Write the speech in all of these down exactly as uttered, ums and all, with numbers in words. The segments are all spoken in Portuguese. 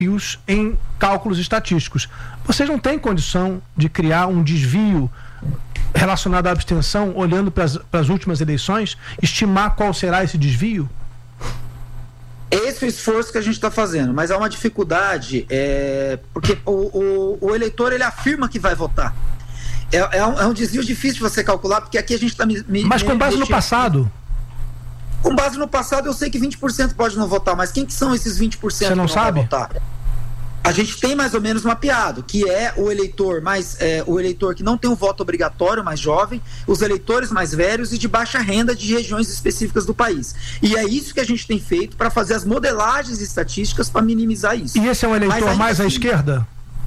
desvios em cálculos estatísticos. Vocês não têm condição de criar um desvio relacionado à abstenção, olhando para as últimas eleições, estimar qual será esse desvio? Esse é o esforço que a gente está fazendo, mas há uma dificuldade, é, porque o, o, o eleitor ele afirma que vai votar. É, é, um, é um desvio difícil de você calcular, porque aqui a gente está... Mas com base no passado? Com base no passado, eu sei que vinte por cento pode não votar, mas quem que são esses vinte por cento Você não que não sabe? vai votar? A gente tem mais ou menos mapeado, que é o eleitor mais é, o eleitor que não tem um voto obrigatório, mais jovem, os eleitores mais velhos e de baixa renda de regiões específicas do país. E é isso que a gente tem feito para fazer as modelagens estatísticas para minimizar isso. E esse é um eleitor mais à assim, esquerda?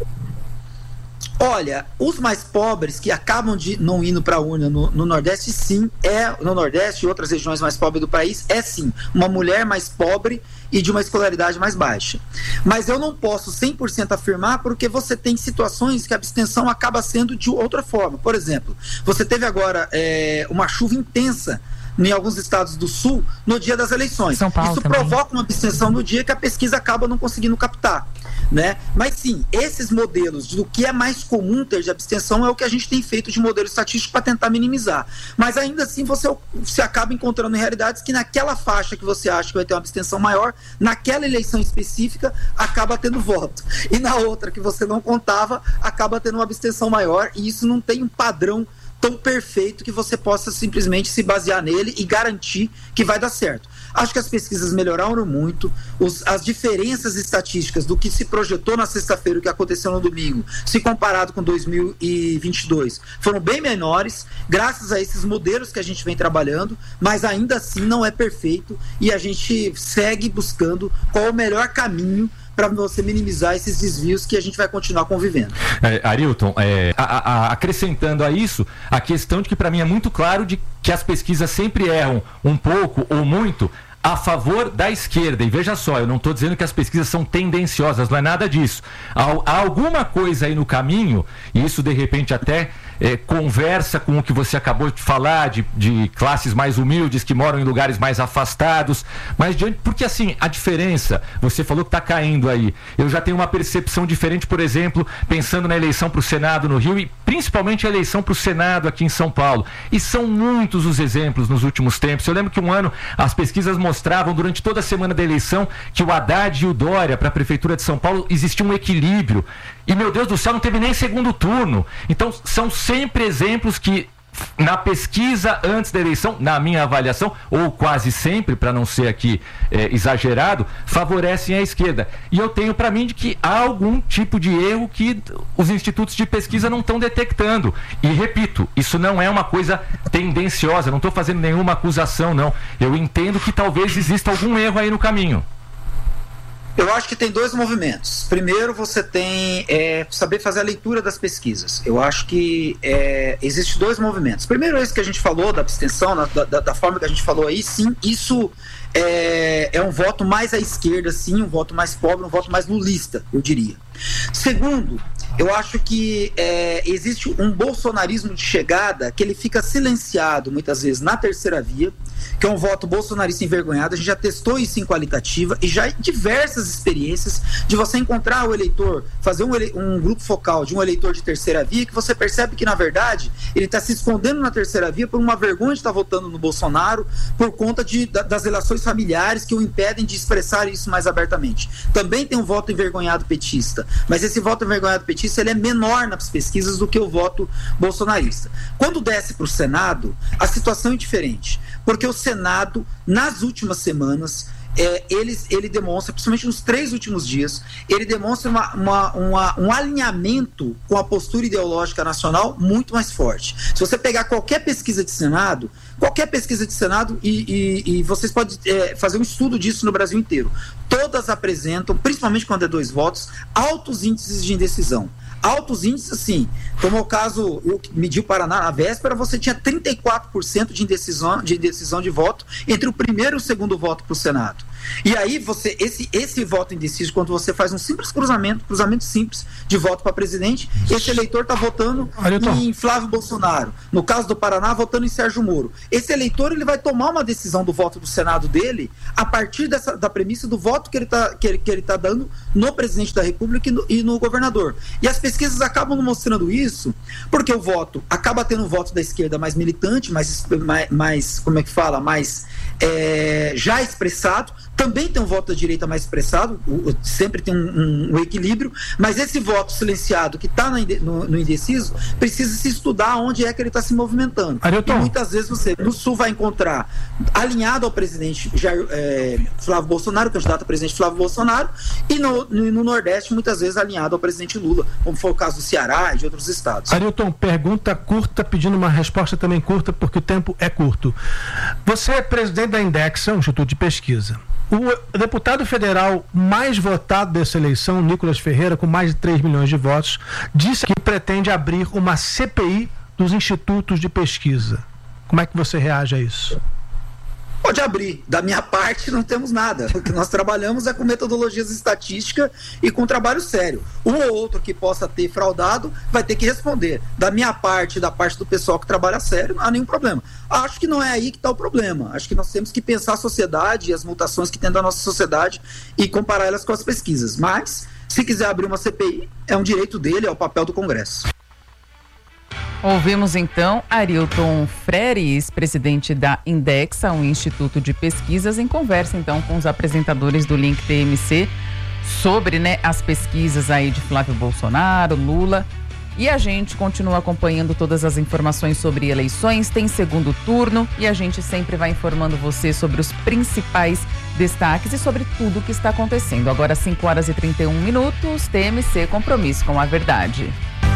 Olha, os mais pobres que acabam de não indo para a urna no, no Nordeste, sim, é no Nordeste e outras regiões mais pobres do país, é sim, uma mulher mais pobre e de uma escolaridade mais baixa. Mas eu não posso cem por cento afirmar, porque você tem situações que a abstenção acaba sendo de outra forma. Por exemplo, você teve agora é, uma chuva intensa em alguns estados do Sul no dia das eleições. São Paulo Isso também. provoca uma abstenção no dia que a pesquisa acaba não conseguindo captar, né? Mas sim, esses modelos do que é mais comum ter de abstenção é o que a gente tem feito de modelo estatístico para tentar minimizar. Mas ainda assim você, você acaba encontrando realidades que naquela faixa que você acha que vai ter uma abstenção maior, naquela eleição específica acaba tendo voto. E na outra que você não contava, acaba tendo uma abstenção maior, e isso não tem um padrão tão perfeito que você possa simplesmente se basear nele e garantir que vai dar certo. Acho que as pesquisas melhoraram muito, os, as diferenças estatísticas do que se projetou na sexta-feira e o que aconteceu no domingo, se comparado com dois mil e vinte e dois, foram bem menores, graças a esses modelos que a gente vem trabalhando, mas ainda assim não é perfeito, e a gente segue buscando qual é o melhor caminho para você minimizar esses desvios que a gente vai continuar convivendo. É, Arilton, é, a, a, acrescentando a isso, a questão de que para mim é muito claro de que as pesquisas sempre erram um pouco ou muito a favor da esquerda. E veja só, eu não estou dizendo que as pesquisas são tendenciosas, não é nada disso. Há, há alguma coisa aí no caminho, e isso de repente até é, conversa com o que você acabou de falar, de, de classes mais humildes que moram em lugares mais afastados, mas diante, porque assim, a diferença, você falou que está caindo aí, eu já tenho uma percepção diferente, por exemplo, pensando na eleição para o Senado no Rio e principalmente a eleição para o Senado aqui em São Paulo, e são muitos os exemplos nos últimos tempos. Eu lembro que um ano as pesquisas mostravam mostravam durante toda a semana da eleição que o Haddad e o Dória para a Prefeitura de São Paulo existia um equilíbrio. E, meu Deus do céu, não teve nem segundo turno. Então, são sempre exemplos que, na pesquisa antes da eleição, na minha avaliação, ou quase sempre, para não ser aqui é, exagerado, favorecem a esquerda. E eu tenho para mim de que há algum tipo de erro que os institutos de pesquisa não estão detectando. E repito, isso não é uma coisa tendenciosa, não estou fazendo nenhuma acusação, não. Eu entendo que talvez exista algum erro aí no caminho. Eu acho que tem dois movimentos. Primeiro, você tem é, saber fazer a leitura das pesquisas. Eu acho que é, existem dois movimentos. Primeiro, esse que a gente falou, da abstenção, na, da, da forma que a gente falou aí, sim, isso é, é um voto mais à esquerda, sim, um voto mais pobre, um voto mais lulista, eu diria. Segundo, eu acho que é, existe um bolsonarismo de chegada que ele fica silenciado muitas vezes na terceira via, que é um voto bolsonarista envergonhado. A gente já testou isso em qualitativa e já diversas experiências de você encontrar o eleitor, fazer um, ele, um grupo focal de um eleitor de terceira via, que você percebe que na verdade ele está se escondendo na terceira via por uma vergonha de estar votando no Bolsonaro, por conta de, da, das relações familiares que o impedem de expressar isso mais abertamente. Também tem um voto envergonhado petista, mas esse voto envergonhado petista ele é menor nas pesquisas do que o voto bolsonarista. Quando desce para o Senado, a situação é diferente, porque o Senado, nas últimas semanas, é, ele, ele demonstra, principalmente nos três últimos dias, ele demonstra uma, uma, uma, um alinhamento com a postura ideológica nacional muito mais forte. Se você pegar qualquer pesquisa de Senado, qualquer pesquisa de Senado, e, e, e vocês podem é, fazer um estudo disso no Brasil inteiro, todas apresentam, principalmente quando é dois votos, altos índices de indecisão. Altos índices, assim, como o caso, eu medi o Paraná na véspera, você tinha trinta e quatro por cento de indecisão, de indecisão de voto entre o primeiro e o segundo voto para o Senado. E aí você, esse, esse voto indeciso, quando você faz um simples cruzamento, cruzamento simples de voto para presidente, esse eleitor está votando em Flávio Bolsonaro. No caso do Paraná, votando em Sérgio Moro. Esse eleitor ele vai tomar uma decisão do voto do Senado dele a partir dessa, da premissa do voto que ele está que ele, que ele tá dando no presidente da República e no, e no governador. E as pesquisas acabam mostrando isso, porque o voto acaba tendo o voto da esquerda mais militante, mais, mais, mais como é que fala, mais é, já expressado, também tem um voto da direita mais expressado, o, o, sempre tem um, um, um equilíbrio, mas esse voto silenciado que está no, no indeciso, precisa se estudar onde é que ele está se movimentando. Arilton. E muitas vezes você, no Sul, vai encontrar alinhado ao presidente Jair, é, Flávio Bolsonaro, candidato a presidente Flávio Bolsonaro, e no, no, no Nordeste, muitas vezes alinhado ao presidente Lula, como foi o caso do Ceará e de outros estados. Arilton, pergunta curta, pedindo uma resposta também curta, porque o tempo é curto. Você é presidente da Indexa, um instituto de pesquisa. O deputado federal mais votado dessa eleição, Nicolas Ferreira, com mais de três milhões de votos, disse que pretende abrir uma C P I dos institutos de pesquisa. Como é que você reage a isso? Pode abrir. Da minha parte, não temos nada. O que nós trabalhamos é com metodologias estatísticas e com trabalho sério. Um ou outro que possa ter fraudado vai ter que responder. Da minha parte, da parte do pessoal que trabalha sério, não há nenhum problema. Acho que não é aí que está o problema. Acho que nós temos que pensar a sociedade e as mutações que tem da nossa sociedade e comparar elas com as pesquisas. Mas, se quiser abrir uma C P I, é um direito dele, é o papel do Congresso. Ouvimos então Arilton Freires, presidente da Indexa, um instituto de pesquisas, em conversa então com os apresentadores do Link T M C sobre, né, as pesquisas aí de Flávio Bolsonaro, Lula. E a gente continua acompanhando todas as informações sobre eleições, tem segundo turno e a gente sempre vai informando você sobre os principais destaques e sobre tudo o que está acontecendo. Agora cinco horas e trinta e um minutos, T M C, compromisso com a verdade.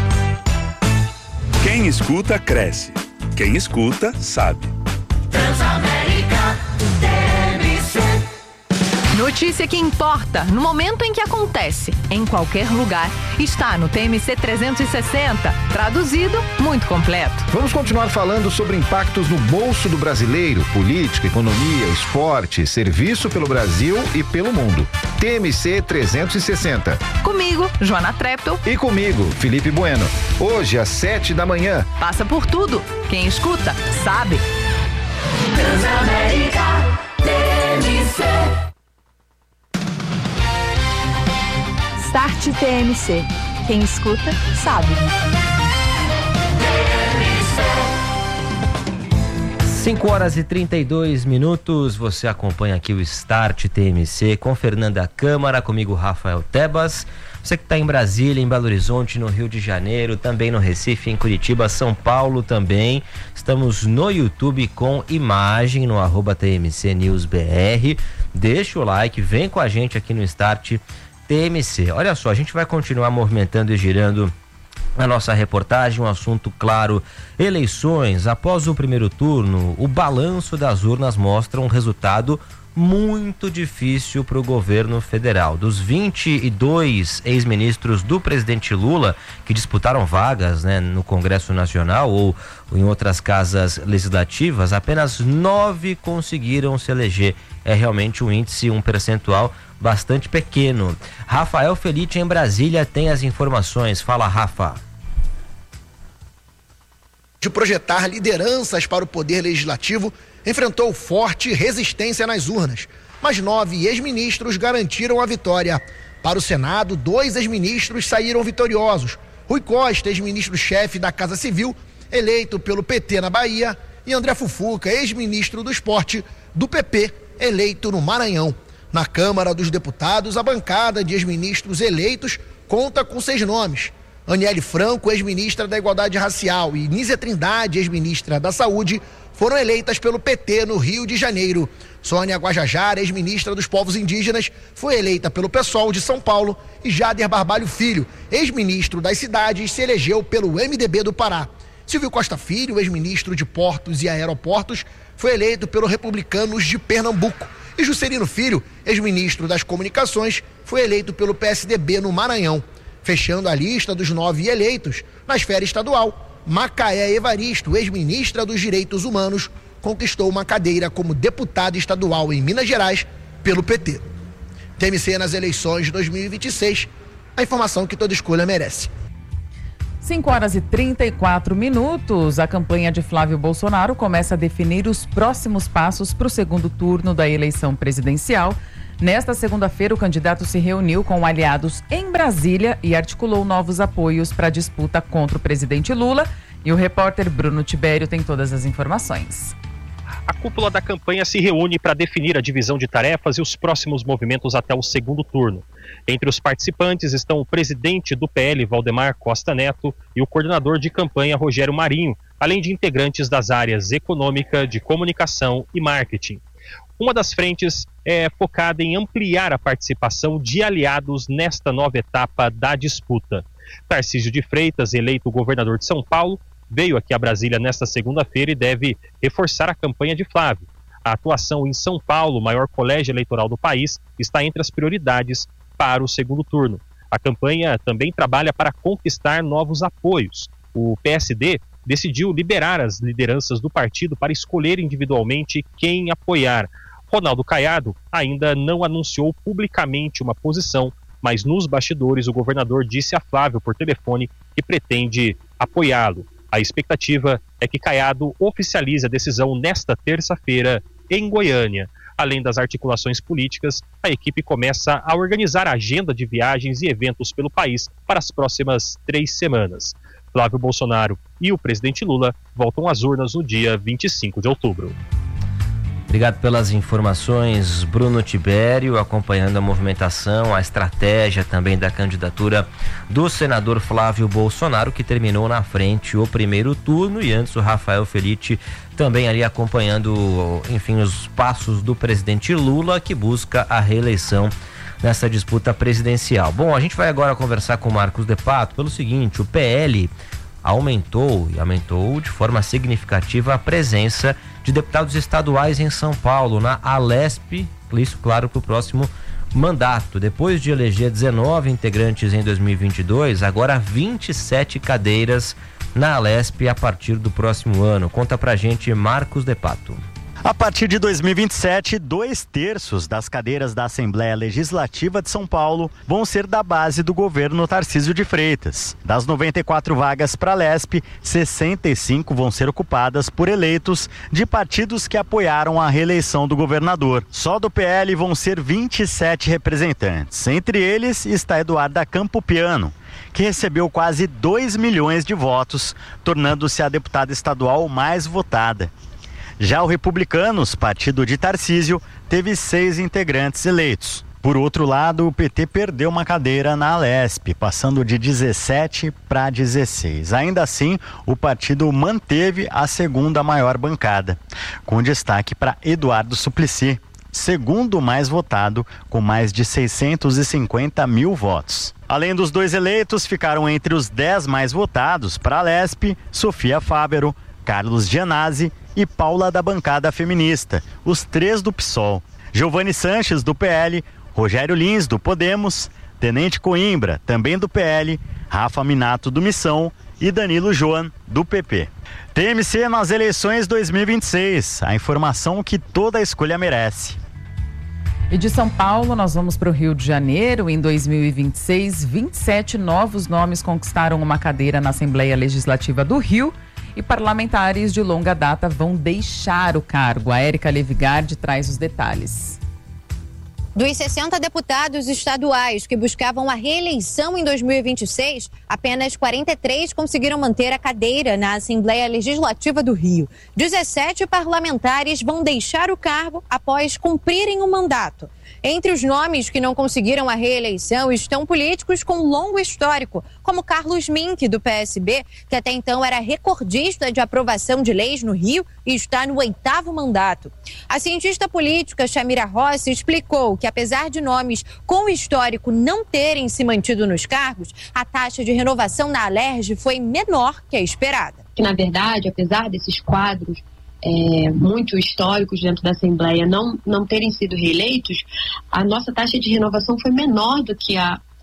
Quem escuta, cresce. Quem escuta, sabe. Transamérica T M C. Notícia que importa, no momento em que acontece, em qualquer lugar, está no T M C trezentos e sessenta. Traduzido, muito completo. Vamos continuar falando sobre impactos no bolso do brasileiro, política, economia, esporte, serviço pelo Brasil e pelo mundo. T M C trezentos e sessenta. Comigo, Joana Treppel. E comigo, Felipe Bueno. Hoje, às sete da manhã. Passa por tudo. Quem escuta, sabe. Transamérica T M C. Start T M C. Quem escuta, sabe. cinco horas e trinta e dois minutos, você acompanha aqui o Start T M C com Fernanda Câmara, comigo Rafael Tebas. Você que está em Brasília, em Belo Horizonte, no Rio de Janeiro, também no Recife, em Curitiba, São Paulo também. Estamos no YouTube com imagem, no arroba T M C News B R. Deixa o like, vem com a gente aqui no Start T M C. Olha só, a gente vai continuar movimentando e girando a nossa reportagem, um assunto claro, eleições. Após o primeiro turno, o balanço das urnas mostra um resultado muito difícil para o governo federal. Dos vinte e dois ex-ministros do presidente Lula que disputaram vagas, né, no Congresso Nacional ou em outras casas legislativas, apenas nove conseguiram se eleger. É realmente um índice, um percentual bastante pequeno. Rafael Felite em Brasília tem as informações. Fala, Rafa. De projetar lideranças para o poder legislativo, enfrentou forte resistência nas urnas, mas nove ex-ministros garantiram a vitória. Para o Senado, dois ex-ministros saíram vitoriosos. Rui Costa, ex-ministro-chefe da Casa Civil, eleito pelo P T na Bahia, e André Fufuca, ex-ministro do Esporte do P P, eleito no Maranhão. Na Câmara dos Deputados, a bancada de ex-ministros eleitos conta com seis nomes. Aniele Franco, ex-ministra da Igualdade Racial, e Nízia Trindade, ex-ministra da Saúde, foram eleitas pelo P T no Rio de Janeiro. Sônia Guajajara, ex-ministra dos Povos Indígenas, foi eleita pelo PSOL de São Paulo, e Jader Barbalho Filho, ex-ministro das Cidades, se elegeu pelo M D B do Pará. Silvio Costa Filho, ex-ministro de Portos e Aeroportos, foi eleito pelo Republicanos de Pernambuco. E Juscelino Filho, ex-ministro das Comunicações, foi eleito pelo P S D B no Maranhão. Fechando a lista dos nove eleitos, na esfera estadual, Macaé Evaristo, ex-ministra dos Direitos Humanos, conquistou uma cadeira como deputada estadual em Minas Gerais pelo P T. T M C nas eleições de dois mil e vinte e seis, a informação que toda escolha merece. cinco horas e trinta e quatro minutos. A campanha de Flávio Bolsonaro começa a definir os próximos passos para o segundo turno da eleição presidencial. Nesta segunda-feira, o candidato se reuniu com aliados em Brasília e articulou novos apoios para a disputa contra o presidente Lula. E o repórter Bruno Tibério tem todas as informações. A cúpula da campanha se reúne para definir a divisão de tarefas e os próximos movimentos até o segundo turno. Entre os participantes estão o presidente do P L, Valdemar Costa Neto, e o coordenador de campanha, Rogério Marinho, além de integrantes das áreas econômica, de comunicação e marketing. Uma das frentes é focada em ampliar a participação de aliados nesta nova etapa da disputa. Tarcísio de Freitas, eleito governador de São Paulo, veio aqui a Brasília nesta segunda-feira e deve reforçar a campanha de Flávio. A atuação em São Paulo, maior colégio eleitoral do país, está entre as prioridades para o segundo turno. A campanha também trabalha para conquistar novos apoios. O P S D decidiu liberar as lideranças do partido para escolher individualmente quem apoiar. Ronaldo Caiado ainda não anunciou publicamente uma posição, mas nos bastidores o governador disse a Flávio por telefone que pretende apoiá-lo. A expectativa é que Caiado oficialize a decisão nesta terça-feira em Goiânia. Além das articulações políticas, a equipe começa a organizar a agenda de viagens e eventos pelo país para as próximas três semanas. Flávio Bolsonaro e o presidente Lula voltam às urnas no dia vinte e cinco de outubro. Obrigado pelas informações, Bruno Tibério, acompanhando a movimentação, a estratégia também da candidatura do senador Flávio Bolsonaro, que terminou na frente o primeiro turno, e antes o Rafael Felitti também ali acompanhando, enfim, os passos do presidente Lula, que busca a reeleição nessa disputa presidencial. Bom, a gente vai agora conversar com o Marcos De Pato pelo seguinte: o P L aumentou e aumentou de forma significativa a presença de deputados estaduais em São Paulo, na Alesp, isso claro para o próximo mandato. Depois de eleger dezenove integrantes em dois mil e vinte e dois, agora vinte e sete cadeiras na Alesp a partir do próximo ano. Conta pra gente Marcos De Pato. A partir de dois mil e vinte e sete, dois terços das cadeiras da Assembleia Legislativa de São Paulo vão ser da base do governo Tarcísio de Freitas. Das noventa e quatro vagas para a Lesp, sessenta e cinco vão ser ocupadas por eleitos de partidos que apoiaram a reeleição do governador. Só do P L vão ser vinte e sete representantes. Entre eles está Eduarda Campopiano, que recebeu quase dois milhões de votos, tornando-se a deputada estadual mais votada. Já o Republicanos, partido de Tarcísio, teve seis integrantes eleitos. Por outro lado, o P T perdeu uma cadeira na Alesp, passando de dezessete para dezesseis. Ainda assim, o partido manteve a segunda maior bancada, com destaque para Eduardo Suplicy, segundo mais votado, com mais de seiscentos e cinquenta mil votos. Além dos dois eleitos, ficaram entre os dez mais votados para a Alesp Sofia Fávero, Carlos Gianazzi e Paula da bancada feminista, os três do P SOL. Giovanni Sanches, do P L, Rogério Lins, do Podemos, Tenente Coimbra, também do P L, Rafa Minato, do Missão e Danilo Joan, do P P. T M C nas eleições dois mil e vinte e seis, a informação que toda escolha merece. E de São Paulo, nós vamos para o Rio de Janeiro. Em dois mil e vinte e seis, vinte e sete novos nomes conquistaram uma cadeira na Assembleia Legislativa do Rio. E parlamentares de longa data vão deixar o cargo. A Érica Levigardi traz os detalhes. Dos sessenta deputados estaduais que buscavam a reeleição em dois mil e vinte e seis, apenas quarenta e três conseguiram manter a cadeira na Assembleia Legislativa do Rio. dezessete parlamentares vão deixar o cargo após cumprirem o mandato. Entre os nomes que não conseguiram a reeleição estão políticos com longo histórico, como Carlos Mink, do P S B, que até então era recordista de aprovação de leis no Rio e está no oitavo mandato. A cientista política Chamira Rossi explicou que, apesar de nomes com histórico não terem se mantido nos cargos, a taxa de renovação na Alerj foi menor que a esperada. Que, na verdade, apesar desses quadros É, muito históricos dentro da Assembleia não, não terem sido reeleitos, a nossa taxa de renovação foi menor do que a,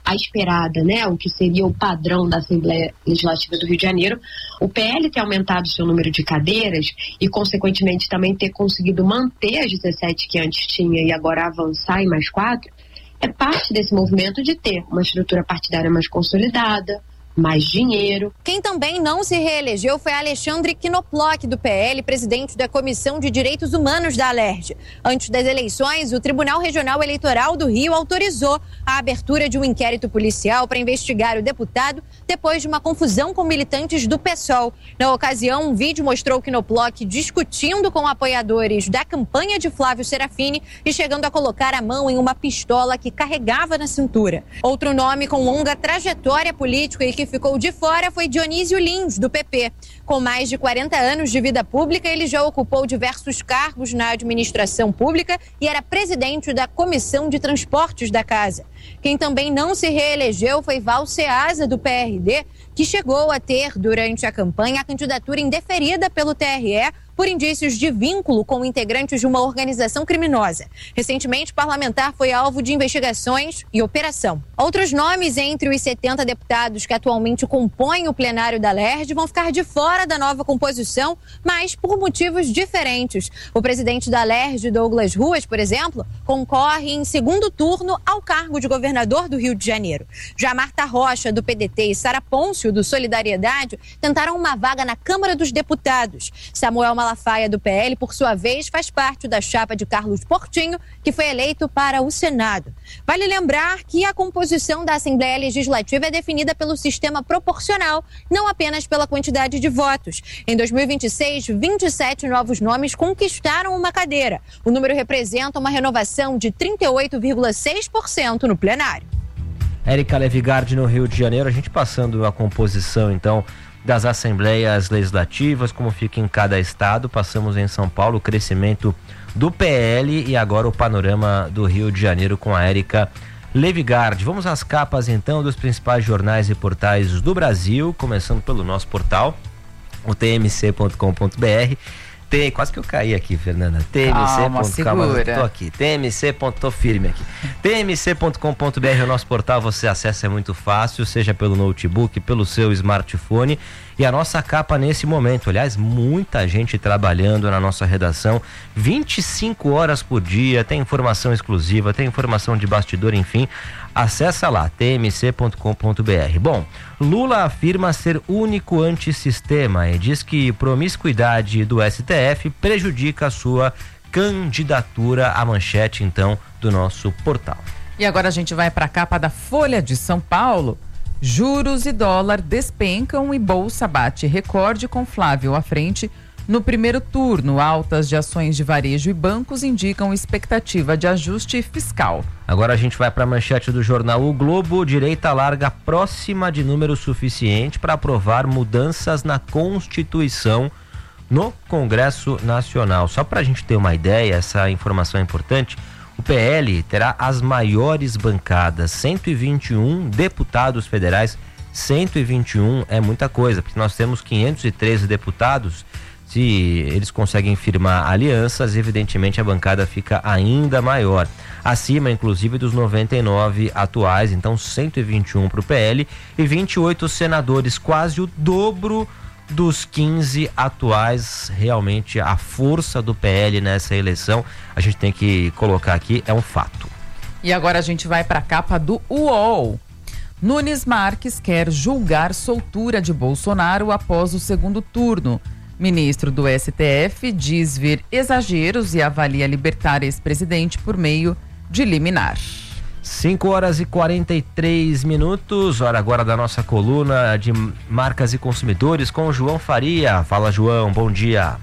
a esperada, né, o que seria o padrão da Assembleia Legislativa do Rio de Janeiro, o P L ter aumentado seu número de cadeiras e, consequentemente, também ter conseguido manter as dezessete que antes tinha e agora avançar em mais quatro, é parte desse movimento de ter uma estrutura partidária mais consolidada, mais dinheiro. Quem também não se reelegeu foi Alexandre Knoploch, do P L, presidente da Comissão de Direitos Humanos da Alerj. Antes das eleições, o Tribunal Regional Eleitoral do Rio autorizou a abertura de um inquérito policial para investigar o deputado depois de uma confusão com militantes do PSOL. Na ocasião, um vídeo mostrou Knoploch discutindo com apoiadores da campanha de Flávio Serafini e chegando a colocar a mão em uma pistola que carregava na cintura. Outro nome com longa trajetória política e que ficou de fora foi Dionísio Lins, do P P. Com mais de quarenta anos de vida pública, ele já ocupou diversos cargos na administração pública e era presidente da Comissão de Transportes da Casa. Quem também não se reelegeu foi Val Ceasa, do P R D, que chegou a ter, durante a campanha, a candidatura indeferida pelo T R E por indícios de vínculo com integrantes de uma organização criminosa. Recentemente, o parlamentar foi alvo de investigações e operação. Outros nomes entre os setenta deputados que atualmente compõem o plenário da Alerj vão ficar de fora da nova composição, mas por motivos diferentes. O presidente da Alerj, Douglas Ruas, por exemplo, concorre em segundo turno ao cargo de governador do Rio de Janeiro. Já Marta Rocha, do P D T, e Sara Pôncio, do Solidariedade, tentaram uma vaga na Câmara dos Deputados. Samuel Malafaia, do P L, por sua vez, faz parte da chapa de Carlos Portinho, que foi eleito para o Senado. Vale lembrar que a composição da Assembleia Legislativa é definida pelo sistema proporcional, não apenas pela quantidade de votos. Em dois mil e vinte e seis, vinte e sete novos nomes conquistaram uma cadeira. O número representa uma renovação de trinta e oito vírgula seis por cento no plenário. Érica Levigardi, no Rio de Janeiro, a gente passando a composição, então, das assembleias legislativas, como fica em cada estado. Passamos em São Paulo o crescimento do P L e agora o panorama do Rio de Janeiro com a Érica Levigardi. Vamos às capas então dos principais jornais e portais do Brasil, começando pelo nosso portal, o t m c ponto com ponto b r. Tem, quase que eu caí aqui, Fernanda. T M C. Calma, segura. Tô aqui. T M C. Tô firme aqui. T M C ponto com ponto b r é o nosso portal, você acessa, é muito fácil, seja pelo notebook, pelo seu smartphone. E a nossa capa nesse momento, aliás, muita gente trabalhando na nossa redação, vinte e cinco horas por dia, tem informação exclusiva, tem informação de bastidor, enfim, acessa lá, t m c ponto com ponto b r. Bom, Lula afirma ser único antissistema e diz que promiscuidade do S T F prejudica a sua candidatura. À manchete, então, do nosso portal. E agora a gente vai para a capa da Folha de São Paulo. Juros e dólar despencam e bolsa bate recorde com Flávio à frente. No primeiro turno, altas de ações de varejo e bancos indicam expectativa de ajuste fiscal. Agora a gente vai para a manchete do jornal O Globo. Direita larga próxima de número suficiente para aprovar mudanças na Constituição no Congresso Nacional. Só para a gente ter uma ideia, essa informação é importante. O P L terá as maiores bancadas, cento e vinte e um deputados federais. Cento e vinte e um é muita coisa, porque nós temos quinhentos e treze deputados. Se eles conseguem firmar alianças, evidentemente a bancada fica ainda maior, acima inclusive dos noventa e nove atuais. Então cento e vinte e um para o P L e vinte e oito senadores, quase o dobro dos quinze atuais. Realmente a força do P L nessa eleição, a gente tem que colocar aqui, é um fato. E agora a gente vai para a capa do U O L. Nunes Marques quer julgar soltura de Bolsonaro após o segundo turno. Ministro do S T F diz ver exageros e avalia libertar ex-presidente por meio de liminar. cinco horas e quarenta e três minutos, hora agora da nossa coluna de marcas e consumidores com o João Faria. Fala, João, bom dia.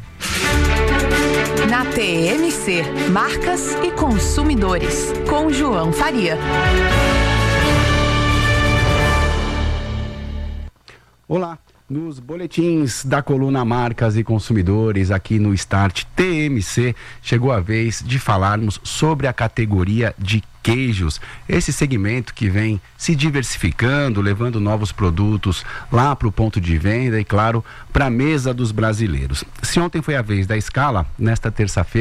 Na T M C, marcas e consumidores com João Faria. Olá. Nos boletins da coluna Marcas e Consumidores aqui no Start T M C, chegou a vez de falarmos sobre a categoria de queijos, esse segmento que vem se diversificando, levando novos produtos lá para o ponto de venda e, claro, para a mesa dos brasileiros. Se ontem foi a vez da Scala, nesta terça-feira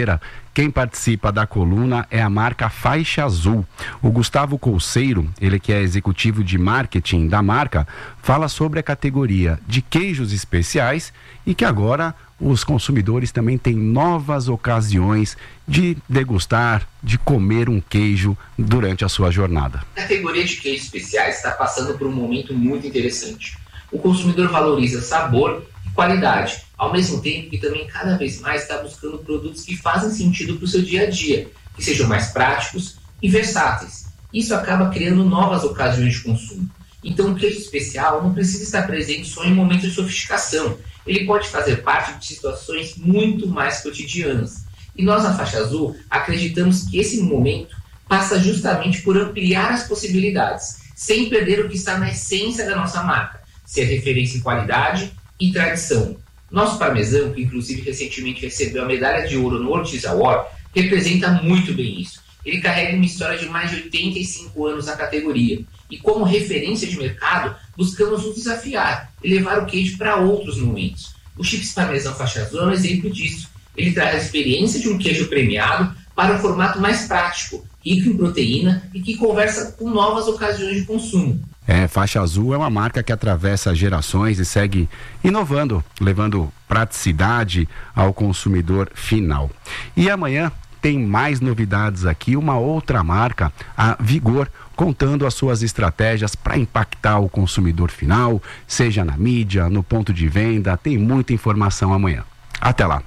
Quem participa da coluna é a marca Faixa Azul. O Gustavo Colseiro, ele que é executivo de marketing da marca, fala sobre a categoria de queijos especiais e que agora os consumidores também têm novas ocasiões de degustar, de comer um queijo durante a sua jornada. A categoria de queijos especiais está passando por um momento muito interessante. O consumidor valoriza sabor e qualidade, ao mesmo tempo que também cada vez mais está buscando produtos que fazem sentido para o seu dia a dia, que sejam mais práticos e versáteis. Isso acaba criando novas ocasiões de consumo. Então o queijo especial não precisa estar presente só em momentos de sofisticação. Ele pode fazer parte de situações muito mais cotidianas. E nós na Faixa Azul acreditamos que esse momento passa justamente por ampliar as possibilidades, sem perder o que está na essência da nossa marca, ser referência em qualidade e tradição. Nosso parmesão, que inclusive recentemente recebeu a medalha de ouro no Ortiz Award, representa muito bem isso. Ele carrega uma história de mais de oitenta e cinco anos na categoria. E como referência de mercado, buscamos nos desafiar e levar o queijo para outros momentos. O Chips Parmesão Faixa Azul é um exemplo disso. Ele traz a experiência de um queijo premiado para um formato mais prático, rico em proteína e que conversa com novas ocasiões de consumo. É, Faixa Azul é uma marca que atravessa gerações e segue inovando, levando praticidade ao consumidor final. E amanhã tem mais novidades aqui, uma outra marca, a Vigor, contando as suas estratégias para impactar o consumidor final, seja na mídia, no ponto de venda, tem muita informação amanhã. Até lá.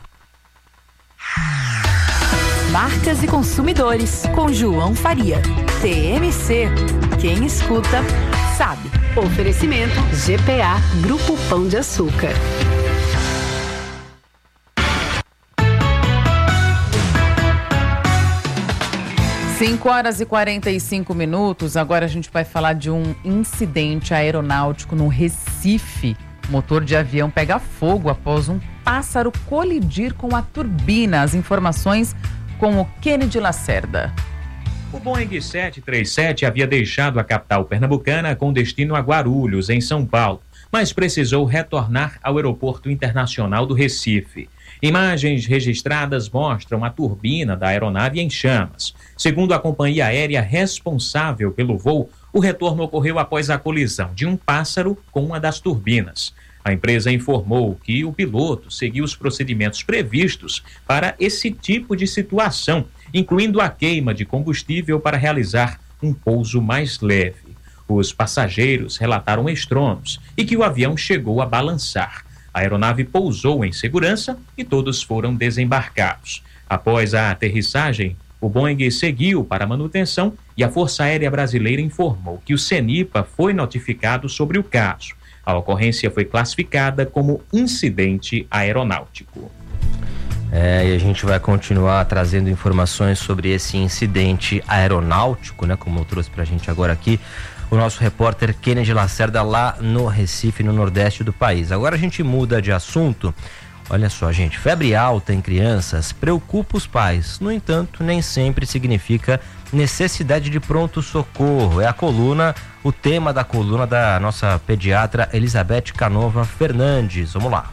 Marcas e consumidores, com João Faria. T M C, quem escuta, sabe. Oferecimento G P A, Grupo Pão de Açúcar. cinco horas e quarenta e cinco minutos. Agora a gente vai falar de um incidente aeronáutico no Recife. O motor de avião pega fogo após um pássaro colidir com a turbina. As informações com o Kennedy Lacerda. O Boeing sete três sete havia deixado a capital pernambucana com destino a Guarulhos, em São Paulo, mas precisou retornar ao Aeroporto Internacional do Recife. Imagens registradas mostram a turbina da aeronave em chamas. Segundo a companhia aérea responsável pelo voo, o retorno ocorreu após a colisão de um pássaro com uma das turbinas. A empresa informou que o piloto seguiu os procedimentos previstos para esse tipo de situação, incluindo a queima de combustível para realizar um pouso mais leve. Os passageiros relataram estrondos e que o avião chegou a balançar. A aeronave pousou em segurança e todos foram desembarcados. Após a aterrissagem, o Boeing seguiu para manutenção e a Força Aérea Brasileira informou que o CENIPA foi notificado sobre o caso. A ocorrência foi classificada como incidente aeronáutico. É, e a gente vai continuar trazendo informações sobre esse incidente aeronáutico, né? Como eu trouxe pra gente agora aqui, o nosso repórter Kennedy Lacerda lá no Recife, no nordeste do país. Agora a gente muda de assunto. Olha só, gente, febre alta em crianças preocupa os pais. No entanto, nem sempre significa necessidade de pronto-socorro. É a coluna, o tema da coluna da nossa pediatra Elizabeth Canova Fernandes. Vamos lá.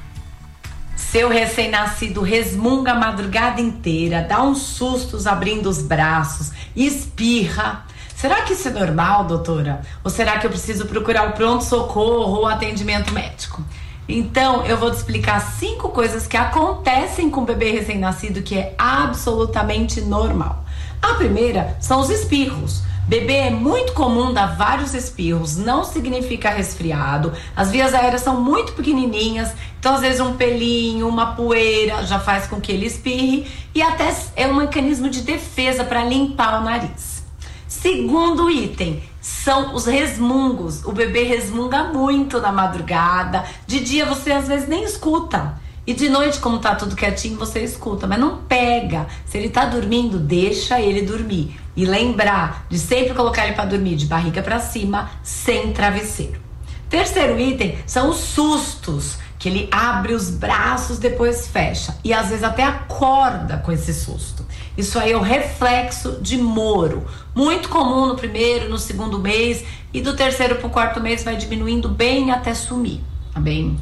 Seu recém-nascido resmunga a madrugada inteira, dá uns sustos abrindo os braços, espirra. Será que isso é normal, doutora? Ou será que eu preciso procurar o pronto-socorro ou atendimento médico? Então, eu vou te explicar cinco coisas que acontecem com o bebê recém-nascido que é absolutamente normal. A primeira são os espirros. Bebê é muito comum dar vários espirros, não significa resfriado. As vias aéreas são muito pequenininhas, então às vezes um pelinho, uma poeira já faz com que ele espirre e até é um mecanismo de defesa para limpar o nariz. Segundo item, são os resmungos. O bebê resmunga muito na madrugada, de dia você às vezes nem escuta. E de noite, como tá tudo quietinho, você escuta, mas não pega. Se ele tá dormindo, deixa ele dormir. E lembrar de sempre colocar ele para dormir de barriga para cima, sem travesseiro. Terceiro item são os sustos, que ele abre os braços, depois fecha. E às vezes até acorda com esse susto. Isso aí é o reflexo de Moro. Muito comum no primeiro, no segundo mês. E do terceiro para o quarto mês vai diminuindo bem até sumir, tá bem?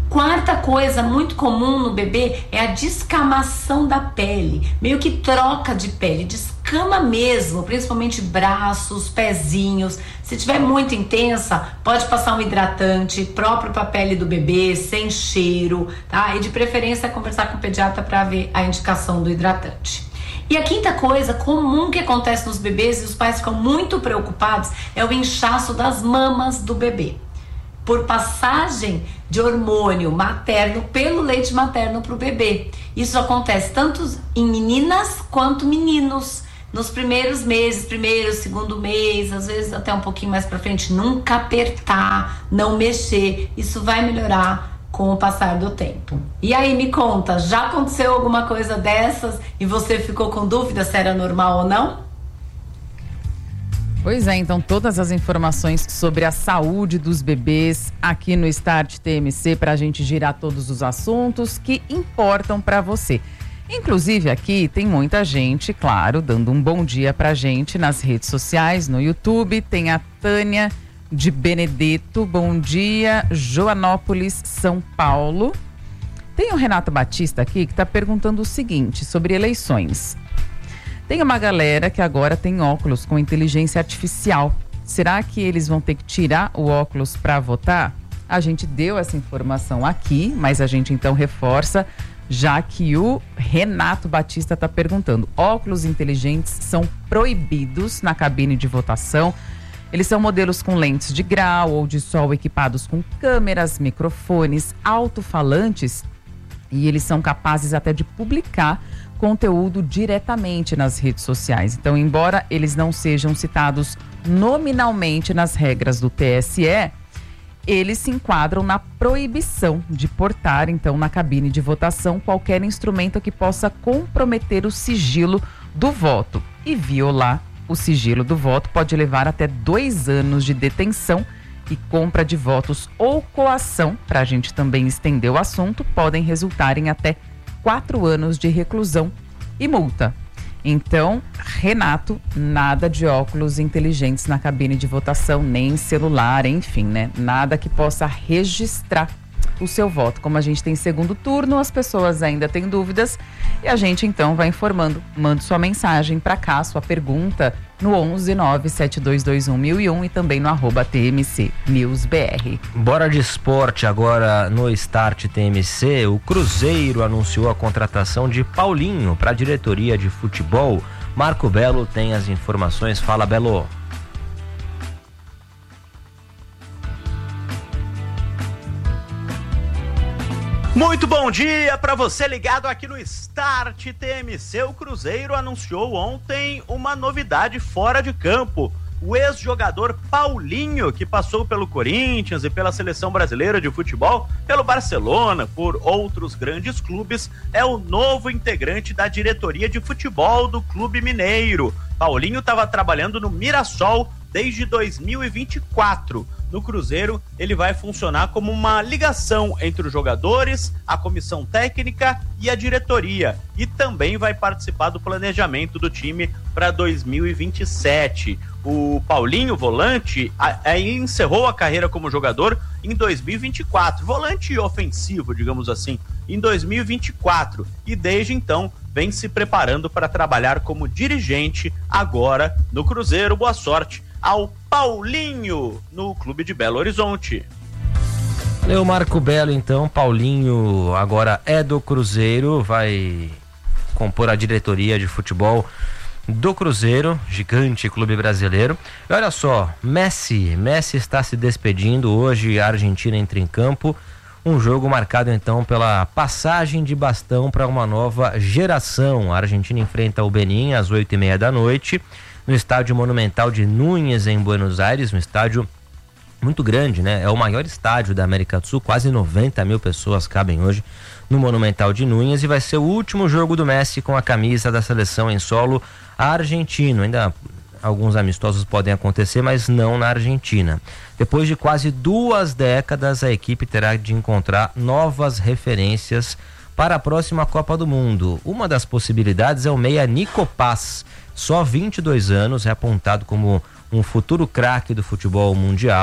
Quarta coisa muito comum no bebê é a descamação da pele, meio que troca de pele, descama mesmo, principalmente braços, pezinhos. Se tiver muito intensa, pode passar um hidratante próprio para a pele do bebê, sem cheiro, tá? E de preferência conversar com o pediatra para ver a indicação do hidratante. E a quinta coisa comum que acontece nos bebês e os pais ficam muito preocupados é o inchaço das mamas do bebê, por passagem de hormônio materno pelo leite materno para o bebê. Isso acontece tanto em meninas quanto meninos. Nos primeiros meses, primeiro, segundo mês, às vezes até um pouquinho mais para frente, nunca apertar, não mexer. Isso vai melhorar com o passar do tempo. E aí, me conta, já aconteceu alguma coisa dessas e você ficou com dúvida se era normal ou não? Pois é, então todas as informações sobre a saúde dos bebês aqui no Start T M C para a gente girar todos os assuntos que importam para você. Inclusive aqui tem muita gente, claro, dando um bom dia pra gente nas redes sociais, no YouTube. Tem a Tânia de Benedetto, bom dia, Joanópolis, São Paulo. Tem o Renato Batista aqui que está perguntando o seguinte sobre eleições. Tem uma galera que agora tem óculos com inteligência artificial. Será que eles vão ter que tirar o óculos para votar? A gente deu essa informação aqui, mas a gente então reforça, já que o Renato Batista está perguntando. Óculos inteligentes são proibidos na cabine de votação. Eles são modelos com lentes de grau ou de sol equipados com câmeras, microfones, alto-falantes e eles são capazes até de publicar conteúdo diretamente nas redes sociais. Então, embora eles não sejam citados nominalmente nas regras do T S E, eles se enquadram na proibição de portar, então, na cabine de votação, qualquer instrumento que possa comprometer o sigilo do voto. E violar o sigilo do voto pode levar até dois anos de detenção e compra de votos ou coação, para a gente também estender o assunto, podem resultar em até quatro anos de reclusão e multa. Então, Renato, nada de óculos inteligentes na cabine de votação, nem celular, enfim, né? Nada que possa registrar o seu voto. Como a gente tem segundo turno, as pessoas ainda têm dúvidas e a gente então vai informando. Mande sua mensagem para cá, sua pergunta no onze nove sete dois dois um mil e um e também no arroba T M C News B R. Bora de esporte agora no Start T M C. O Cruzeiro anunciou a contratação de Paulinho para a diretoria de futebol. Marco Belo tem as informações. Fala, Belo. Muito bom dia para você ligado aqui no Start T M C. O Cruzeiro anunciou ontem uma novidade fora de campo. O ex-jogador Paulinho, que passou pelo Corinthians e pela Seleção Brasileira de Futebol, pelo Barcelona, por outros grandes clubes, é o novo integrante da diretoria de futebol do Clube Mineiro. Paulinho estava trabalhando no Mirassol desde dois mil e vinte e quatro. No Cruzeiro, ele vai funcionar como uma ligação entre os jogadores, a comissão técnica e a diretoria. E também vai participar do planejamento do time para dois mil e vinte e sete. O Paulinho, volante, aí encerrou a carreira como jogador em dois mil e vinte e quatro. Volante ofensivo, digamos assim, em dois mil e vinte e quatro. E desde então vem se preparando para trabalhar como dirigente agora no Cruzeiro. Boa sorte ao Paulinho no clube de Belo Horizonte. Valeu, Marco Belo. Então, Paulinho agora é do Cruzeiro, vai compor a diretoria de futebol do Cruzeiro, gigante clube brasileiro. E olha só, Messi, Messi está se despedindo hoje, a Argentina entra em campo, um jogo marcado então pela passagem de bastão para uma nova geração. A Argentina enfrenta o Benin às oito e meia da noite, no estádio Monumental de Núñez, em Buenos Aires, um estádio muito grande, né? É o maior estádio da América do Sul, quase noventa mil pessoas cabem hoje no Monumental de Núñez, e vai ser o último jogo do Messi com a camisa da seleção em solo argentino. Ainda alguns amistosos podem acontecer, mas não na Argentina. Depois de quase duas décadas, a equipe terá de encontrar novas referências para a próxima Copa do Mundo. Uma das possibilidades é o meia Nico Paz, só vinte e dois anos, é apontado como um futuro craque do futebol mundial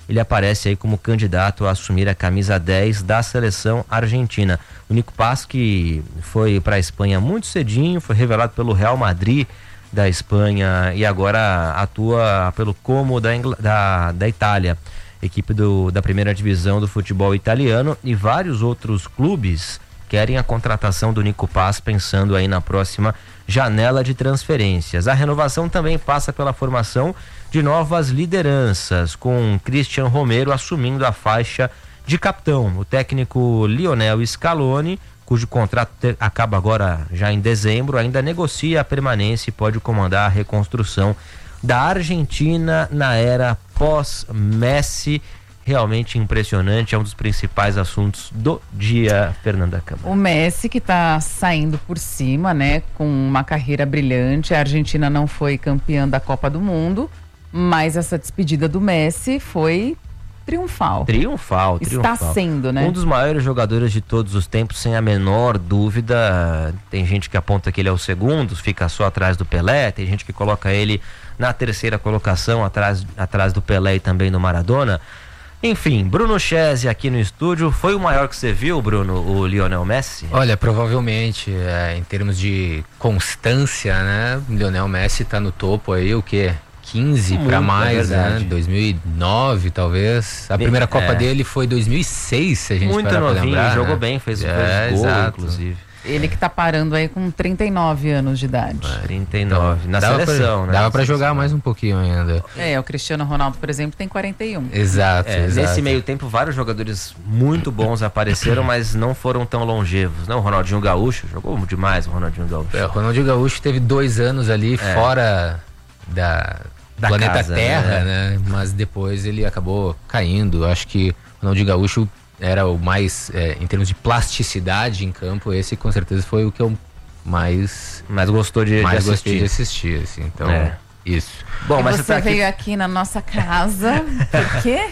ele aparece aí como candidato a assumir a camisa dez da seleção argentina. O Nico Paz, que foi para a Espanha muito cedinho, foi revelado pelo Real Madrid da Espanha e agora atua pelo Como da, Ingl... da, da Itália, equipe do, da primeira divisão do futebol italiano, e vários outros clubes querem a contratação do Nico Paz, pensando aí na próxima janela de transferências. A renovação também passa pela formação de novas lideranças, com Cristian Romero assumindo a faixa de capitão. O técnico Lionel Scaloni, cujo contrato te- acaba agora já em dezembro, ainda negocia a permanência e pode comandar a reconstrução da Argentina na era pós-Messi. Realmente impressionante, é um dos principais assuntos do dia, Fernanda Câmara. O Messi, que está saindo por cima, né, com uma carreira brilhante. A Argentina não foi campeã da Copa do Mundo, mas essa despedida do Messi foi triunfal. Triunfal, triunfal. Está sendo, né? Um dos maiores jogadores de todos os tempos, sem a menor dúvida. Tem gente que aponta que ele é o segundo, fica só atrás do Pelé. Tem gente que coloca ele na terceira colocação, atrás, atrás do Pelé e também do Maradona. Enfim, Bruno Chese aqui no estúdio. Foi o maior que você viu, Bruno, o Lionel Messi? Olha, provavelmente, é, em termos de constância, né? Lionel Messi tá no topo aí, o quê? quinze para mais, é né? dois mil e nove, talvez. A primeira Copa é. dele foi dois mil e seis, se a gente muito parar pra novinho, lembrar, jogou né? bem, fez, é, fez gol, exato. inclusive. Ele que tá parando aí com trinta e nove anos de idade. trinta e nove, então, na dava seleção, pra, né? Dava pra jogar mais um pouquinho ainda. É, o Cristiano Ronaldo, por exemplo, tem quarenta e um. Exato, é, exato. Nesse meio tempo, vários jogadores muito bons apareceram, mas não foram tão longevos, né? O Ronaldinho Gaúcho, jogou demais o Ronaldinho Gaúcho. É, o Ronaldinho Gaúcho teve dois anos ali é. fora da... Da planeta casa, Terra, né? né? Mas depois ele acabou caindo. Acho que o Ronaldinho Gaúcho era o mais, é, em termos de plasticidade em campo, esse com certeza foi o que eu mais mais gostou de, mais de gostei assistir. de assistir, assim. Então, é. isso. Bom, e mas você, você tá veio aqui... aqui na nossa casa, por quê?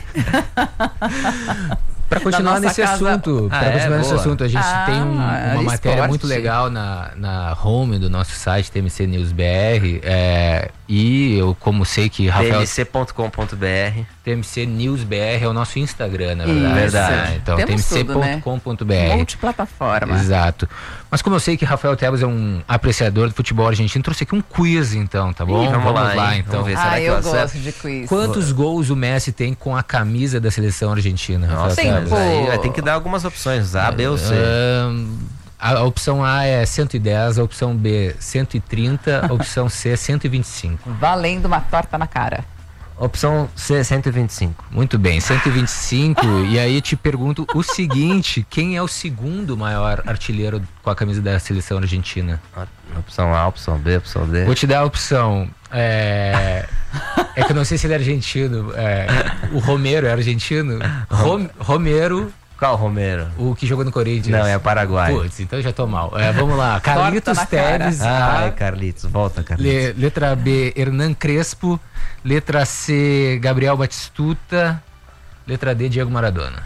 Para continuar nesse casa... assunto, ah, para continuar é? nesse Boa. assunto, a gente ah, tem um, uma matéria esporte. muito legal na, na home do nosso site T M C News B R, é, e eu como sei que Rafael... T M C ponto com ponto B R T M C News B R é o nosso Instagram, na verdade. verdade. Então, T M C ponto com ponto B R. Né? Multiplataforma. Exato. Mas como eu sei que Rafael Tebas é um apreciador do futebol argentino, trouxe aqui um quiz, então, tá bom? Ih, vamos, vamos lá, lá então. Vamos ver, ah, será eu que gosto acerto? de quiz. Quantos gols o Messi tem com a camisa da seleção argentina, Rafael Tebas? Aí tem que dar algumas opções, A, B ou C. Um, a, a opção A é cento e dez, a opção B cento e trinta, a opção C cento e vinte e cinco. Valendo uma torta na cara. Opção C, cento e vinte e cinco. Muito bem, cento e vinte e cinco. E aí te pergunto o seguinte: quem é o segundo maior artilheiro com a camisa da seleção argentina? Opção A, opção B, opção D. Vou te dar a opção. É, é que eu não sei se ele é argentino. É, o Romero é argentino? Rom, Romero. Qual Romero? O que jogou no Corinthians. Não, é Paraguai. Putz, então já tô mal. É, vamos lá. Carlitos Tevez. Ah, é Carlitos. Volta, Carlitos. Le, letra B, Hernan Crespo. Letra C, Gabriel Batistuta. Letra D, Diego Maradona.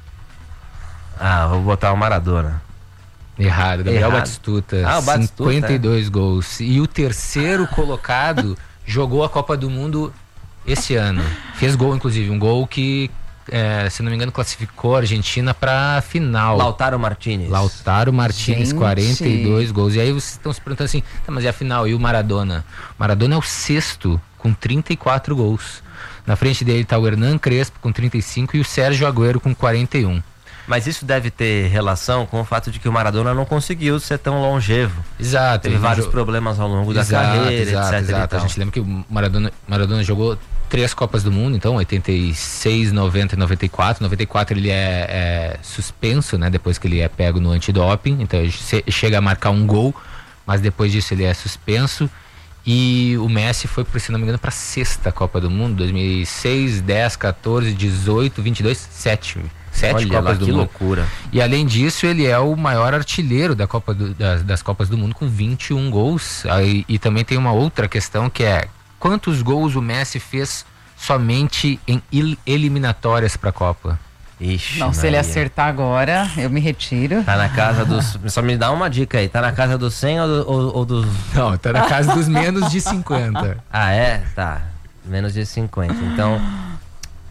Ah, vou botar o Maradona. Errado, Gabriel Errado. Batistuta. Ah, o Batistuta. cinquenta e dois é. gols. E o terceiro colocado jogou a Copa do Mundo esse ano. Fez gol, inclusive. Um gol que... É, se não me engano, classificou a Argentina pra final. Lautaro Martínez. Lautaro Martínez, Gente. quarenta e dois gols. E aí vocês estão se perguntando assim, tá, mas e a final? E o Maradona? Maradona é o sexto, com trinta e quatro gols. Na frente dele tá o Hernan Crespo, com trinta e cinco, e o Sérgio Agüero, com quarenta e um. Mas isso deve ter relação com o fato de que o Maradona não conseguiu ser tão longevo. Exato. Teve vários jo... problemas ao longo exato, da carreira, exato, etc. Exato. A gente lembra que o Maradona, Maradona jogou três Copas do Mundo, então oitenta e seis, noventa e noventa e quatro. noventa e quatro ele é, é suspenso, né? Depois que ele é pego no antidoping, então ele chega a marcar um gol, mas depois disso ele é suspenso. E o Messi foi, se não me engano, para a sexta Copa do Mundo, dois mil e seis, dez, quatorze, dezoito, vinte e dois, sete. Sete Olha Copas lá, do que Mundo. loucura. E além disso, ele é o maior artilheiro da Copa do, das, das Copas do Mundo, com vinte e um gols. Aí, e também tem uma outra questão que é: quantos gols o Messi fez somente em il- eliminatórias para a Copa? Ixi, não, Maria. se ele acertar agora, eu me retiro. Tá na casa dos... Só me dá uma dica aí. Tá na casa dos cem ou, do, ou, ou dos... Não, tá na casa dos menos de cinquenta. Ah, é? Tá. Menos de cinquenta. Então...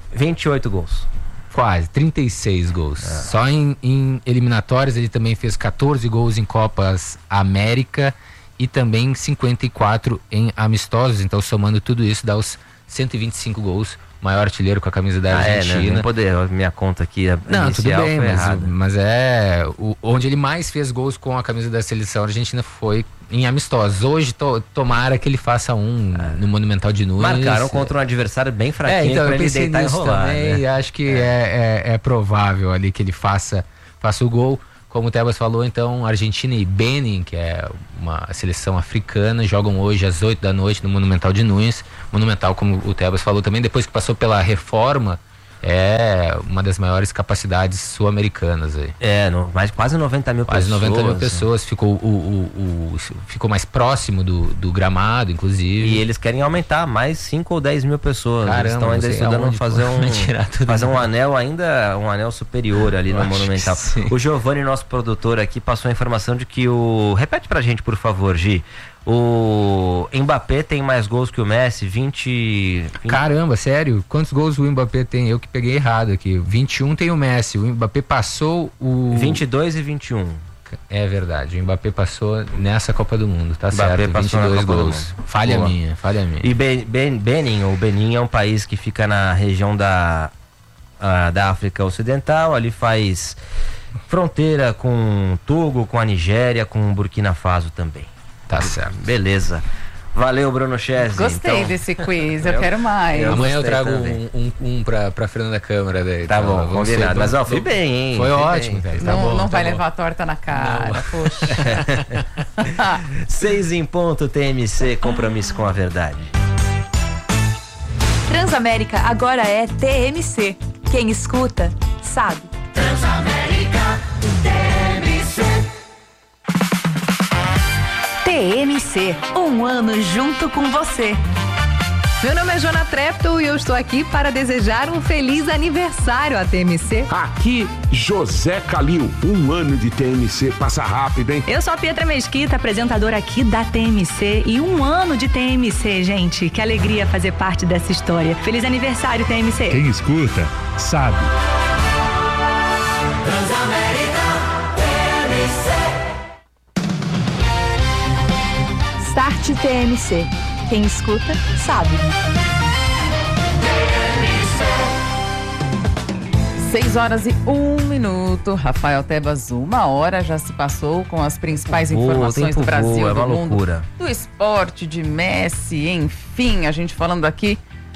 vinte e oito gols. Quase, trinta e seis gols. Ah. Só em, em eliminatórias ele também fez catorze gols em Copas América e também cinquenta e quatro em amistosos. Então, somando tudo isso, dá os cento e vinte e cinco gols. Maior artilheiro com a camisa da Ah, Argentina. é, né? Não poder, minha conta aqui a Não, tudo bem, mas, mas mas é o, onde ele mais fez gols com a camisa da seleção argentina foi em amistosos. Hoje, to, tomara que ele faça um ah. no Monumental de Nunes. Marcaram contra um adversário bem fraquinho, é, então, pra eu ele deitar e rolar, também, né? Acho que é. É, é, é provável ali que ele faça, faça o gol. Como o Tebas falou, então, Argentina e Benin, que é uma seleção africana, jogam hoje às oito da noite no Monumental de Nunes. Monumental, como o Tebas falou também, depois que passou pela reforma, é uma das maiores capacidades sul-americanas aí. É, no, mais, quase noventa mil quase pessoas. Quase noventa mil pessoas, ficou, o, o, o, ficou mais próximo do, do gramado, inclusive. E eles querem aumentar mais cinco ou dez mil pessoas. Caramba, eles estão ainda estudando aonde, fazer pô, um, fazer um anel ainda, um anel superior ali no Monumental. O Giovanni, nosso produtor aqui, passou a informação de que o... Repete pra gente, por favor, Gi. O Mbappé tem mais gols que o Messi, vinte... vinte... Caramba, sério? Quantos gols o Mbappé tem? Eu que peguei errado aqui. vinte e um tem o Messi, o Mbappé passou o... vinte e dois e vinte e um. É verdade, o Mbappé passou nessa Copa do Mundo, tá Mbappé certo, vinte e dois gols. Falha Boa. minha, falha minha. E ben, ben, Benin, ou Benin é um país que fica na região da, uh, da África Ocidental, ali faz fronteira com Togo, com a Nigéria, com Burkina Faso também. Tá certo. Beleza. Valeu, Bruno Chesney. Gostei então... desse quiz, eu quero mais. Eu Amanhã eu trago um, um, um pra, pra Fernanda Câmara daí. Tá então, bom, combinado. Ser, Mas ó, fui bem, hein? Foi fui ótimo, bem. velho. Tá não bom, não tá vai bom. levar a torta na cara, não. Poxa. Seis em ponto, T M C, compromisso com a verdade. Transamérica agora é T M C. Quem escuta, sabe. Transamérica, T M C. T M C, um ano junto com você. Meu nome é Jona Trepto e eu estou aqui para desejar um feliz aniversário à T M C. Aqui, José Calil, um ano de T M C, passa rápido, hein? Eu sou a Pietra Mesquita, apresentadora aqui da T M C, e um ano de T M C, gente. Que alegria fazer parte dessa história. Feliz aniversário, T M C. Quem escuta, sabe. Transamérica, T M C. Start T M C. Quem escuta, sabe. Seis horas e um minuto. Rafael Tebas, uma hora já se passou com as principais Voa, informações do Brasil, voa, é do uma mundo, loucura. do esporte, de Messi, enfim, a gente falando aqui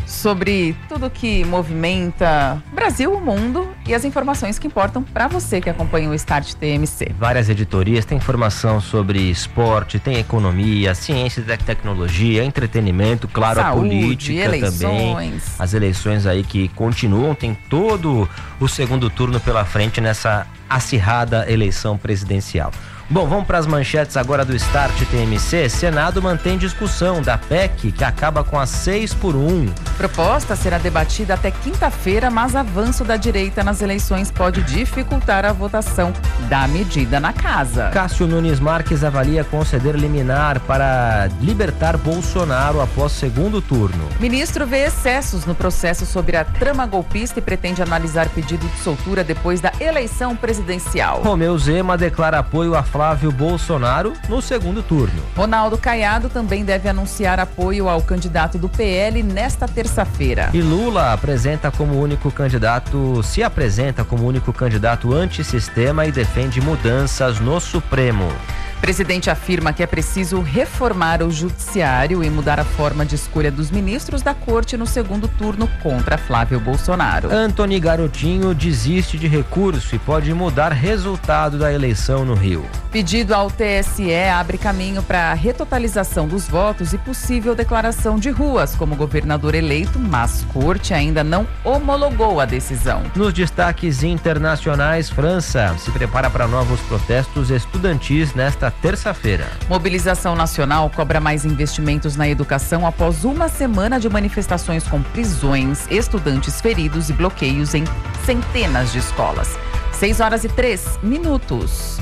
sobre tudo que movimenta o Brasil, o mundo e as informações que importam para você que acompanha o Start T M C. Várias editorias, tem informação sobre esporte, tem economia, ciência e tecnologia, entretenimento, claro, Saúde, a política eleições. também. As eleições aí que continuam, tem todo o segundo turno pela frente nessa acirrada eleição presidencial. Bom, vamos para as manchetes agora do Start T M C. Senado mantém discussão da P E C que acaba com a seis por um. Proposta será debatida até quinta-feira, mas avanço da direita nas eleições pode dificultar a votação da medida na casa. Cássio Nunes Marques avalia conceder liminar para libertar Bolsonaro após segundo turno. Ministro vê excessos no processo sobre a trama golpista e pretende analisar pedido de soltura depois da eleição presidencial. Romeu Zema declara apoio a Flávio Bolsonaro no segundo turno. Ronaldo Caiado também deve anunciar apoio ao candidato do P L nesta terça-feira. E Lula apresenta como único candidato, se apresenta como único candidato antissistema e defende mudanças no Supremo. Presidente afirma que é preciso reformar o judiciário e mudar a forma de escolha dos ministros da corte no segundo turno contra Flávio Bolsonaro. Antony Garotinho desiste de recurso e pode mudar resultado da eleição no Rio. Pedido ao T S E abre caminho para a retotalização dos votos e possível declaração de ruas como governador eleito, mas corte ainda não homologou a decisão. Nos destaques internacionais, França se prepara para novos protestos estudantis nesta terça-feira. Mobilização Nacional cobra mais investimentos na educação após uma semana de manifestações com prisões, estudantes feridos e bloqueios em centenas de escolas. Seis horas e três minutos.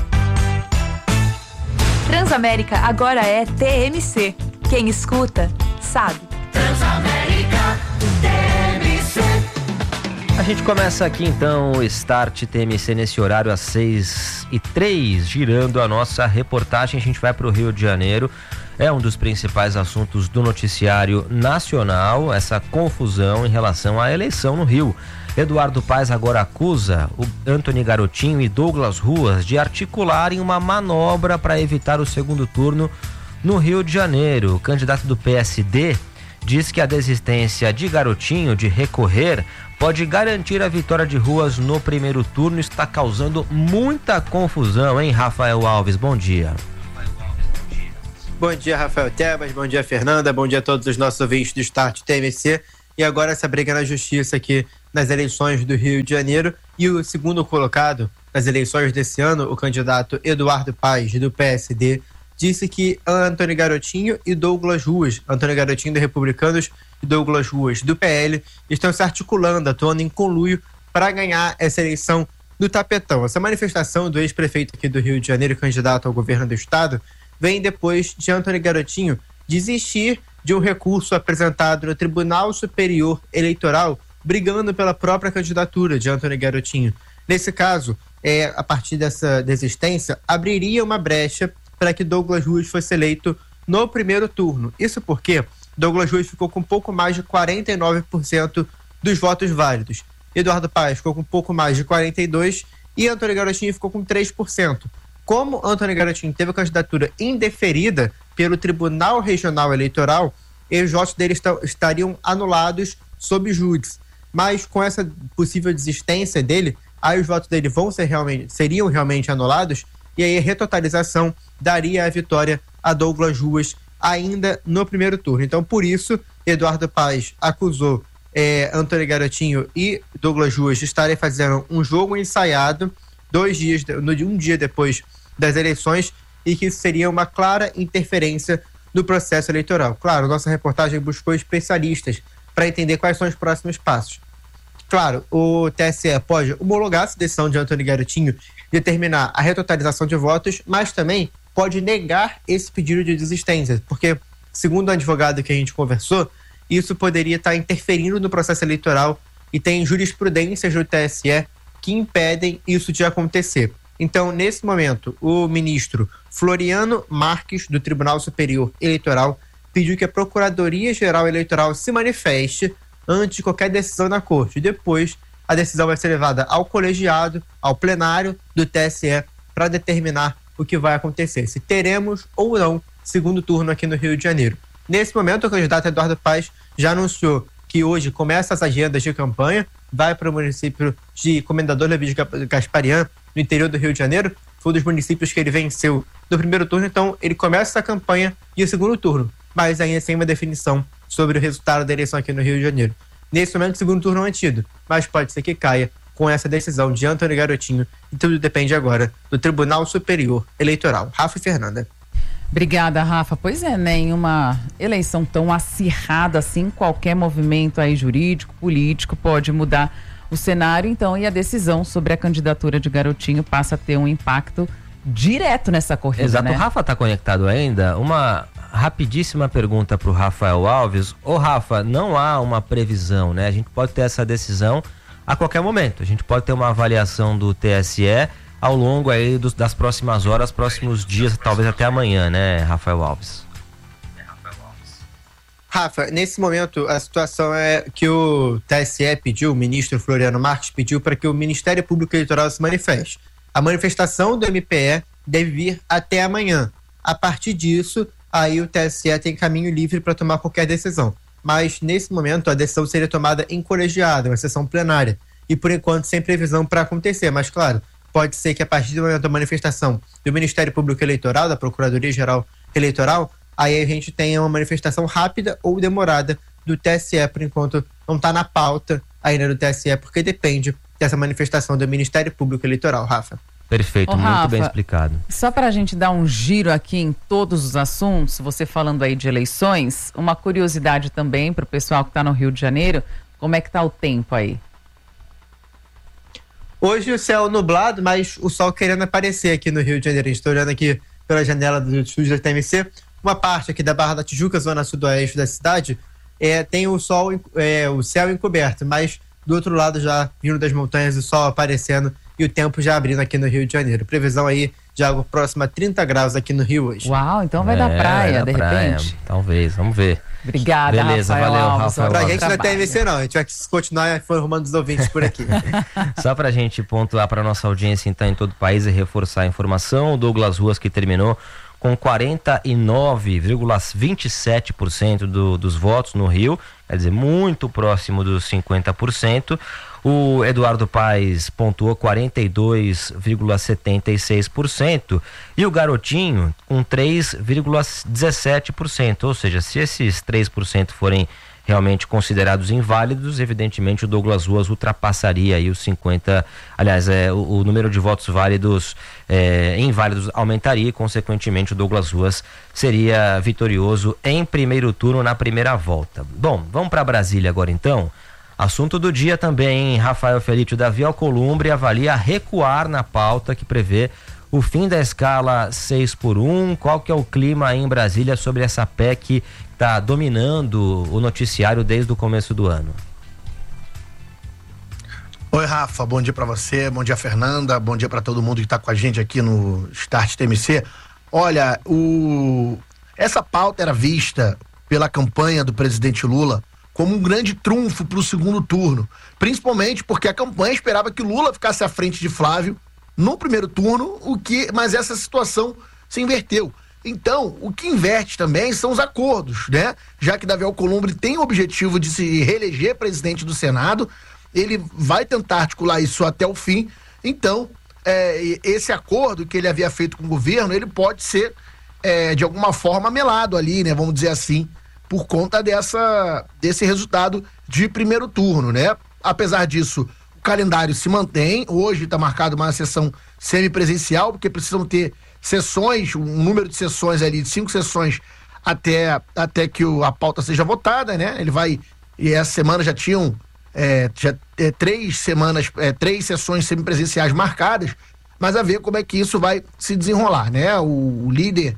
Transamérica agora é T M C. Quem escuta, sabe. Transamérica, T M C. A gente começa aqui então o Start T M C nesse horário às seis e três, girando a nossa reportagem. A gente vai para o Rio de Janeiro. É um dos principais assuntos do noticiário nacional, essa confusão em relação à eleição no Rio. Eduardo Paes agora acusa o Antony Garotinho e Douglas Ruas de articularem uma manobra para evitar o segundo turno no Rio de Janeiro. O candidato do P S D diz que a desistência de Garotinho de recorrer pode garantir a vitória de Ruas no primeiro turno. Está causando muita confusão, hein, Rafael Alves? Bom dia. Bom dia, Rafael Tebas, bom dia, Fernanda, bom dia a todos os nossos ouvintes do Start T M C. E agora essa briga na justiça aqui nas eleições do Rio de Janeiro. E o segundo colocado nas eleições desse ano, o candidato Eduardo Paes, do P S D, disse que Antony Garotinho e Douglas Ruas, Antony Garotinho do Republicanos e Douglas Ruas do P L, estão se articulando, atuando em conluio para ganhar essa eleição no tapetão. Essa manifestação do ex-prefeito aqui do Rio de Janeiro, candidato ao governo do estado, vem depois de Antony Garotinho desistir de um recurso apresentado no Tribunal Superior Eleitoral, brigando pela própria candidatura de Antony Garotinho. Nesse caso, é, a partir dessa desistência, abriria uma brecha para que Douglas Ruas fosse eleito no primeiro turno. Isso porque Douglas Ruas ficou com um pouco mais de quarenta e nove por cento dos votos válidos. Eduardo Paes ficou com um pouco mais de quarenta e dois por cento e Antony Garotinho ficou com três por cento. Como Antony Garotinho teve a candidatura indeferida pelo Tribunal Regional Eleitoral, os votos dele est- estariam anulados sob júdice. Mas com essa possível desistência dele, aí os votos dele vão ser realmente, seriam realmente anulados, e aí a retotalização daria a vitória a Douglas Ruas ainda no primeiro turno. Então, por isso, Eduardo Paes acusou é, Antony Garotinho e Douglas Ruas de estarem fazendo um jogo ensaiado dois dias, um dia depois das eleições, e que isso seria uma clara interferência no processo eleitoral. Claro, nossa reportagem buscou especialistas para entender quais são os próximos passos. Claro, o T S E pode homologar essa decisão de Antony Garotinho, determinar a retotalização de votos, mas também pode negar esse pedido de desistência, porque, segundo o advogado que a gente conversou, isso poderia estar interferindo no processo eleitoral e tem jurisprudências do T S E que impedem isso de acontecer. Então, nesse momento, o ministro Floriano Marques, do Tribunal Superior Eleitoral, pediu que a Procuradoria-Geral Eleitoral se manifeste antes de qualquer decisão na corte. E depois, a decisão vai ser levada ao colegiado, ao plenário do T S E, para determinar o que vai acontecer, se teremos ou não segundo turno aqui no Rio de Janeiro. Nesse momento, o candidato Eduardo Paes já anunciou que hoje começa as agendas de campanha, vai para o município de Comendador Levi Gasparian, no interior do Rio de Janeiro. Foi um dos municípios que ele venceu no primeiro turno, então ele começa essa campanha e o segundo turno, mas ainda sem uma definição sobre o resultado da eleição aqui no Rio de Janeiro. Nesse momento, o segundo turno é mantido, mas pode ser que caia com essa decisão de Antony Garotinho, e tudo depende agora do Tribunal Superior Eleitoral. Rafa e Fernanda. Obrigada, Rafa. Pois é, né? Em uma eleição tão acirrada assim, qualquer movimento aí jurídico, político pode mudar o cenário, então, e a decisão sobre a candidatura de Garotinho passa a ter um impacto direto nessa corrida, Exato, né? O Rafa está conectado ainda. Uma rapidíssima pergunta para o Rafael Alves. Ô Rafa, não há uma previsão, né? A gente pode ter essa decisão a qualquer momento. A gente pode ter uma avaliação do T S E ao longo aí dos, das próximas horas, próximos dias, talvez até amanhã, né, Rafael Alves? Rafa, nesse momento a situação é que o T S E pediu, o ministro Floriano Marques pediu para que o Ministério Público Eleitoral se manifeste. A manifestação do M P E deve vir até amanhã. A partir disso, aí o T S E tem caminho livre para tomar qualquer decisão. Mas, nesse momento, a decisão seria tomada em colegiado, uma sessão plenária. E, por enquanto, sem previsão para acontecer. Mas, claro, pode ser que a partir do momento da manifestação do Ministério Público Eleitoral, da Procuradoria-Geral Eleitoral, aí a gente tenha uma manifestação rápida ou demorada do T S E. Por enquanto, não está na pauta ainda do T S E, porque depende dessa manifestação do Ministério Público Eleitoral, Rafa. Perfeito, Ô, muito Rafa, bem explicado. Só para a gente dar um giro aqui em todos os assuntos, você falando aí de eleições, uma curiosidade também para o pessoal que está no Rio de Janeiro, como é que está o tempo aí? Hoje o céu nublado, mas o sol querendo aparecer aqui no Rio de Janeiro. A gente está olhando aqui pela janela do estúdio da T M C. Uma parte aqui da Barra da Tijuca, zona sudoeste da cidade, é, tem o sol, é, o céu encoberto, mas do outro lado já vindo das montanhas, o sol aparecendo e o tempo já abrindo aqui no Rio de Janeiro. Previsão aí de algo próximo a trinta graus aqui no Rio hoje. Uau, então vai É, dar praia, vai dar de praia. repente. Talvez, vamos ver. Obrigada, Beleza, Rafael valeu, Alves. Rafael Pra Alves. gente não tem M C não, a gente vai continuar informando os ouvintes por aqui. Só pra gente pontuar pra nossa audiência então em todo o país e reforçar a informação, o Douglas Ruas que terminou com quarenta e nove vírgula vinte e sete por cento do, dos votos no Rio, quer dizer, muito próximo dos cinquenta por cento. O Eduardo Paes pontuou quarenta e dois vírgula setenta e seis por cento e o Garotinho com três vírgula dezessete por cento, ou seja, se esses três por cento forem realmente considerados inválidos, evidentemente o Douglas Ruas ultrapassaria aí os cinquenta, aliás, é, o, o número de votos válidos é, inválidos aumentaria e, consequentemente, o Douglas Ruas seria vitorioso em primeiro turno na primeira volta. Bom, vamos para Brasília agora então. Assunto do dia também, Rafael Felício. Davi Alcolumbre avalia recuar na pauta que prevê o fim da escala seis por um. Qual que é o clima aí em Brasília sobre essa P E C que está dominando o noticiário desde o começo do ano? Oi, Rafa, bom dia para você, bom dia, Fernanda, bom dia para todo mundo que está com a gente aqui no Start T M C. Olha, o... essa pauta era vista pela campanha do presidente Lula como um grande trunfo para o segundo turno, principalmente porque a campanha esperava que Lula ficasse à frente de Flávio no primeiro turno, o que, mas essa situação se inverteu. Então, o que inverte também são os acordos, né? Já que Davi Alcolumbre tem o objetivo de se reeleger presidente do Senado, ele vai tentar articular isso até o fim. Então, é, esse acordo que ele havia feito com o governo, ele pode ser, é, de alguma forma, melado ali, né? Vamos dizer assim, por conta dessa, desse resultado de primeiro turno, né? Apesar disso, o calendário se mantém. Hoje está marcado uma sessão semipresencial, porque precisam ter sessões, um número de sessões ali, de cinco sessões, até, até que o, a pauta seja votada, né? Ele vai, e essa semana já tinham é, já, é, três semanas, é, três sessões semipresenciais marcadas, mas a ver como é que isso vai se desenrolar, né? O, o líder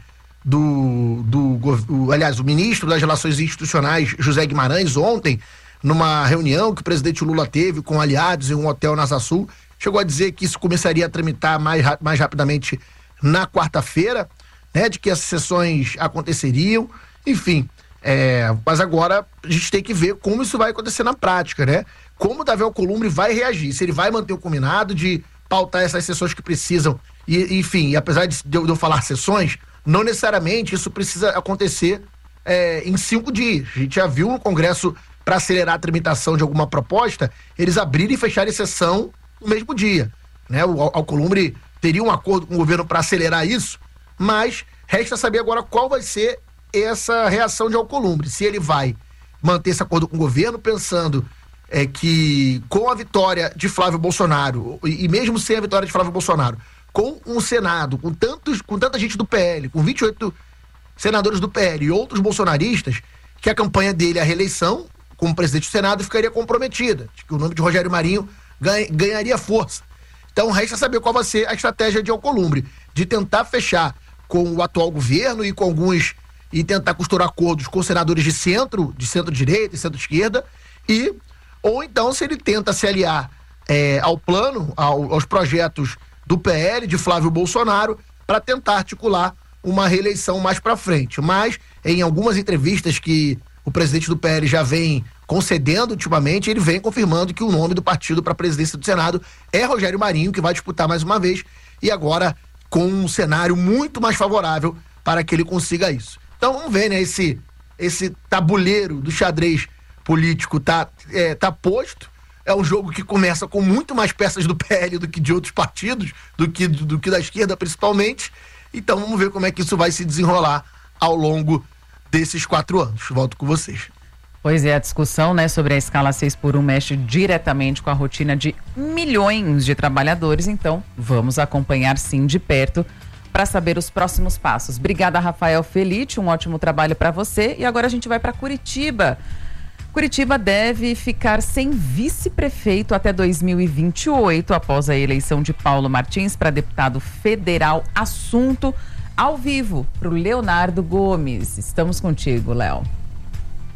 do, do o, aliás, o ministro das Relações Institucionais, José Guimarães, ontem, numa reunião que o presidente Lula teve com aliados em um hotel na Asa Sul, chegou a dizer que isso começaria a tramitar mais, mais rapidamente na quarta-feira, né, de que essas sessões aconteceriam, enfim, é, mas agora a gente tem que ver como isso vai acontecer na prática, né? Como o Davi Alcolumbre vai reagir, se ele vai manter o combinado de pautar essas sessões que precisam, e, enfim, e apesar de, de eu falar sessões, não necessariamente isso precisa acontecer é, em cinco dias. A gente já viu no Congresso, para acelerar a tramitação de alguma proposta, eles abrirem e fecharem sessão no mesmo dia, né? O Alcolumbre teria um acordo com o governo para acelerar isso, mas resta saber agora qual vai ser essa reação de Alcolumbre. Se ele vai manter esse acordo com o governo, pensando é, que com a vitória de Flávio Bolsonaro, e, e mesmo sem a vitória de Flávio Bolsonaro, com um Senado, com, tantos, com tanta gente do P L, com vinte e oito senadores do P L e outros bolsonaristas, que a campanha dele, a reeleição como presidente do Senado, ficaria comprometida, que o nome de Rogério Marinho ganha, ganharia força. Então resta saber qual vai ser a estratégia de Alcolumbre, de tentar fechar com o atual governo e com alguns, e tentar costurar acordos com senadores de centro, de centro-direita e centro-esquerda, e, ou então se ele tenta se aliar é, ao plano, ao, aos projetos do P L, de Flávio Bolsonaro, para tentar articular uma reeleição mais para frente. Mas, em algumas entrevistas que o presidente do P L já vem concedendo ultimamente, ele vem confirmando que o nome do partido para a presidência do Senado é Rogério Marinho, que vai disputar mais uma vez, e agora com um cenário muito mais favorável para que ele consiga isso. Então vamos ver, né? Esse, esse tabuleiro do xadrez político tá, é, tá posto. É um jogo que começa com muito mais peças do P L do que de outros partidos, do que, do, do que da esquerda principalmente. Então vamos ver como é que isso vai se desenrolar ao longo desses quatro anos. Volto com vocês. Pois é, a discussão, né, sobre a escala seis por um mexe diretamente com a rotina de milhões de trabalhadores, então vamos acompanhar sim de perto para saber os próximos passos. Obrigada, Rafael Felício, um ótimo trabalho para você. E agora a gente vai para Curitiba. Curitiba deve ficar sem vice-prefeito até dois mil e vinte e oito, após a eleição de Paulo Martins para deputado federal. Assunto ao vivo para o Leonardo Gomes. Estamos contigo, Léo.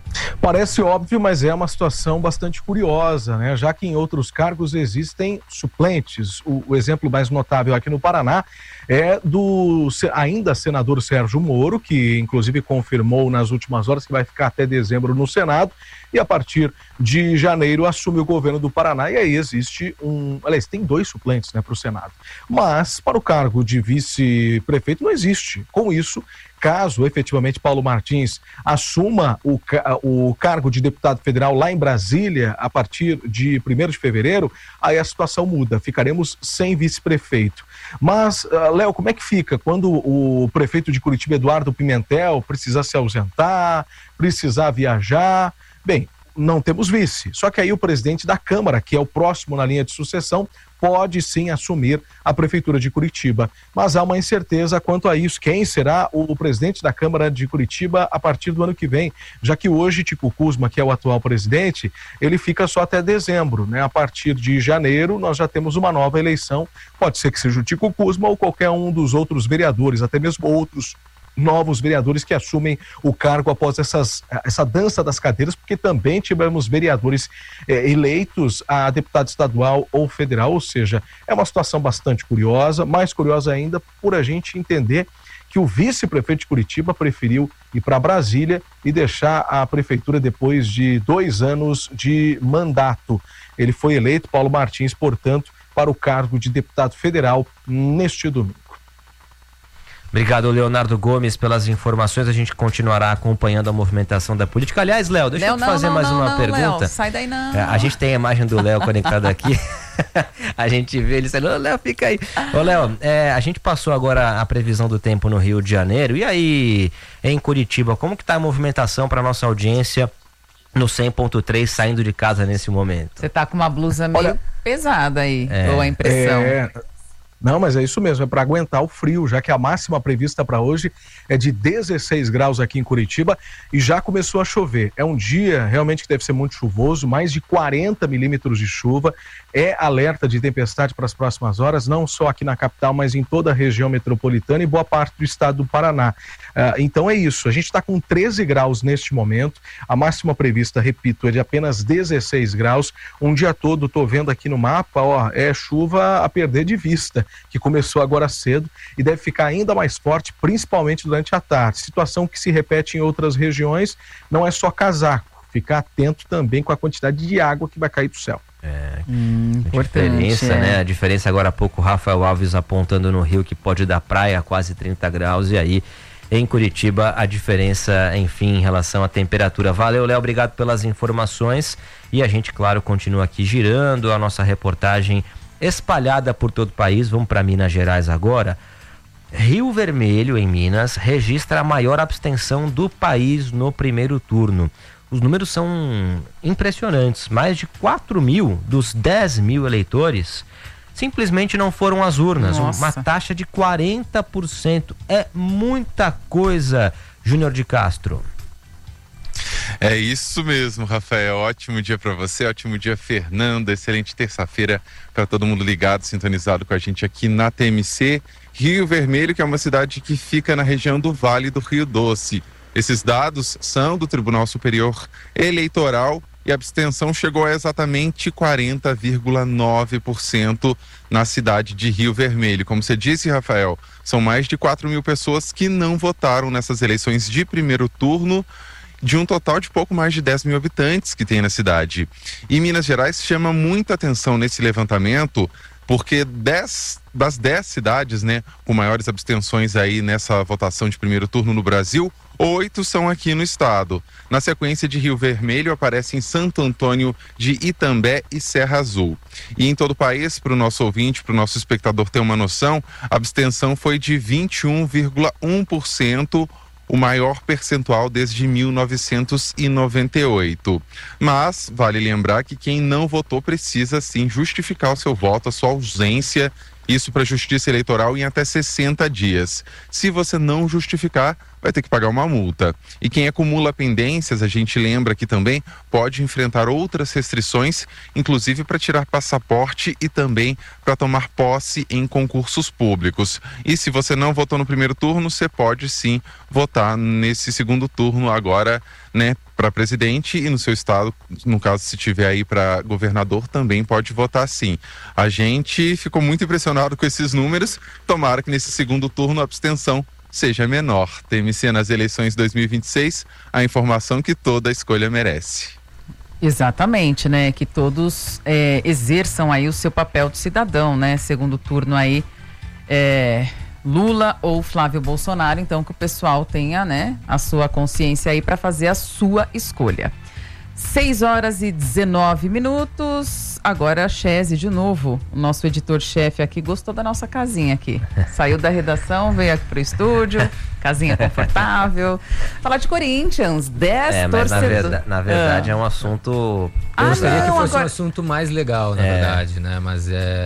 Parece óbvio, mas é uma situação bastante curiosa, né? Já que em outros cargos existem suplentes. O, o exemplo mais notável aqui no Paraná é do ainda senador Sérgio Moro, que inclusive confirmou nas últimas horas que vai ficar até dezembro no Senado e a partir de janeiro assume o governo do Paraná. E aí existe um... Aliás, tem dois suplentes, né, para o Senado. Mas para o cargo de vice-prefeito não existe. Com isso, caso efetivamente Paulo Martins assuma o, o cargo de deputado federal lá em Brasília a partir de primeiro de fevereiro, aí a situação muda, ficaremos sem vice-prefeito. Mas, uh, Léo, como é que fica quando o prefeito de Curitiba, Eduardo Pimentel, precisar se ausentar, precisar viajar? Bem, não temos vice, só que aí o presidente da Câmara, que é o próximo na linha de sucessão, pode sim assumir a Prefeitura de Curitiba. Mas há uma incerteza quanto a isso. Quem será o presidente da Câmara de Curitiba a partir do ano que vem? Já que hoje Tico Kuzma, que é o atual presidente, ele fica só até dezembro, né? A partir de janeiro nós já temos uma nova eleição. Pode ser que seja o Tico Kuzma ou qualquer um dos outros vereadores, até mesmo outros novos vereadores que assumem o cargo após essas, essa dança das cadeiras, porque também tivemos vereadores eh, eleitos a deputado estadual ou federal, ou seja, é uma situação bastante curiosa, mais curiosa ainda por a gente entender que o vice-prefeito de Curitiba preferiu ir para Brasília e deixar a prefeitura depois de dois anos de mandato. Ele foi eleito, Paulo Martins, portanto, para o cargo de deputado federal neste domingo. Obrigado, Leonardo Gomes, pelas informações. A gente continuará acompanhando a movimentação da política. Aliás, Léo, deixa Léo, eu te não, fazer não, mais não, uma não, pergunta. Léo, sai daí não. É, a gente tem a imagem do Léo conectado aqui. A gente vê ele dizendo, ô Léo, fica aí. Ô Léo, é, a gente passou agora a previsão do tempo no Rio de Janeiro. E aí, em Curitiba, como que tá a movimentação para nossa audiência no cem ponto três saindo de casa nesse momento? Você tá com uma blusa meio Olha, pesada aí, é, ou a impressão? É... Não, mas é isso mesmo, é para aguentar o frio, já que a máxima prevista para hoje é de dezesseis graus aqui em Curitiba e já começou a chover. É um dia realmente que deve ser muito chuvoso, mais de quarenta milímetros de chuva. É alerta de tempestade para as próximas horas, não só aqui na capital, mas em toda a região metropolitana e boa parte do estado do Paraná. Uh, então é isso, a gente está com treze graus neste momento, a máxima prevista, repito, é de apenas dezesseis graus. Um dia todo, estou vendo aqui no mapa, ó, é chuva a perder de vista, que começou agora cedo e deve ficar ainda mais forte, principalmente durante a tarde. Situação que se repete em outras regiões, não é só casaco, ficar atento também com a quantidade de água que vai cair do céu. É, hum, a diferença, é. né? A diferença agora há pouco, o Rafael Alves apontando no Rio que pode dar praia a quase trinta graus e aí em Curitiba a diferença, enfim, em relação à temperatura. Valeu, Léo, obrigado pelas informações e a gente, claro, continua aqui girando a nossa reportagem espalhada por todo o país. Vamos para Minas Gerais agora. Rio Vermelho, em Minas, registra a maior abstenção do país no primeiro turno. Os números são impressionantes. Mais de quatro mil dos dez mil eleitores simplesmente não foram às urnas. Nossa. Uma taxa de quarenta por cento. É muita coisa, Júnior de Castro. É isso mesmo, Rafael. Ótimo dia para você, ótimo dia, Fernanda. Excelente terça-feira para todo mundo ligado, sintonizado com a gente aqui na T M C. Rio Vermelho, que é uma cidade que fica na região do Vale do Rio Doce. Esses dados são do Tribunal Superior Eleitoral e a abstenção chegou a exatamente quarenta vírgula nove por cento na cidade de Rio Vermelho. Como você disse, Rafael, são mais de quatro mil pessoas que não votaram nessas eleições de primeiro turno, de um total de pouco mais de dez mil habitantes que tem na cidade. E Minas Gerais chama muita atenção nesse levantamento, porque dez, das dez cidades, né, com maiores abstenções aí nessa votação de primeiro turno no Brasil, oito são aqui no estado. Na sequência de Rio Vermelho aparecem Santo Antônio de Itambé e Serra Azul. E em todo o país, para o nosso ouvinte, para o nosso espectador ter uma noção, a abstenção foi de vinte e um vírgula um por cento, o maior percentual desde mil novecentos e noventa e oito. Mas vale lembrar que quem não votou precisa sim justificar o seu voto, a sua ausência, isso para a Justiça Eleitoral em até sessenta dias. Se você não justificar, vai ter que pagar uma multa. E quem acumula pendências, a gente lembra aqui também, pode enfrentar outras restrições, inclusive para tirar passaporte e também para tomar posse em concursos públicos. E se você não votou no primeiro turno, você pode sim votar nesse segundo turno agora, né, para presidente, e no seu estado, no caso, se tiver aí para governador, também pode votar sim. A gente ficou muito impressionado com esses números. Tomara que nesse segundo turno a abstenção seja menor. T M C nas eleições dois mil e vinte e seis, a informação que toda escolha merece. Exatamente, né? Que todos é, exerçam aí o seu papel de cidadão, né? Segundo turno aí, é, Lula ou Flávio Bolsonaro, então que o pessoal tenha, né, a sua consciência aí para fazer a sua escolha. seis horas e dezenove minutos. Agora a Chese de novo, o nosso editor-chefe aqui, gostou da nossa casinha aqui. Saiu da redação, veio aqui pro estúdio, casinha confortável. Falar de Corinthians, dez é, mas torcedores. Na, verda, na verdade ah. é um assunto... Eu Ah, gostaria não, que fosse agora... um assunto mais legal, na é. verdade, né? Mas é...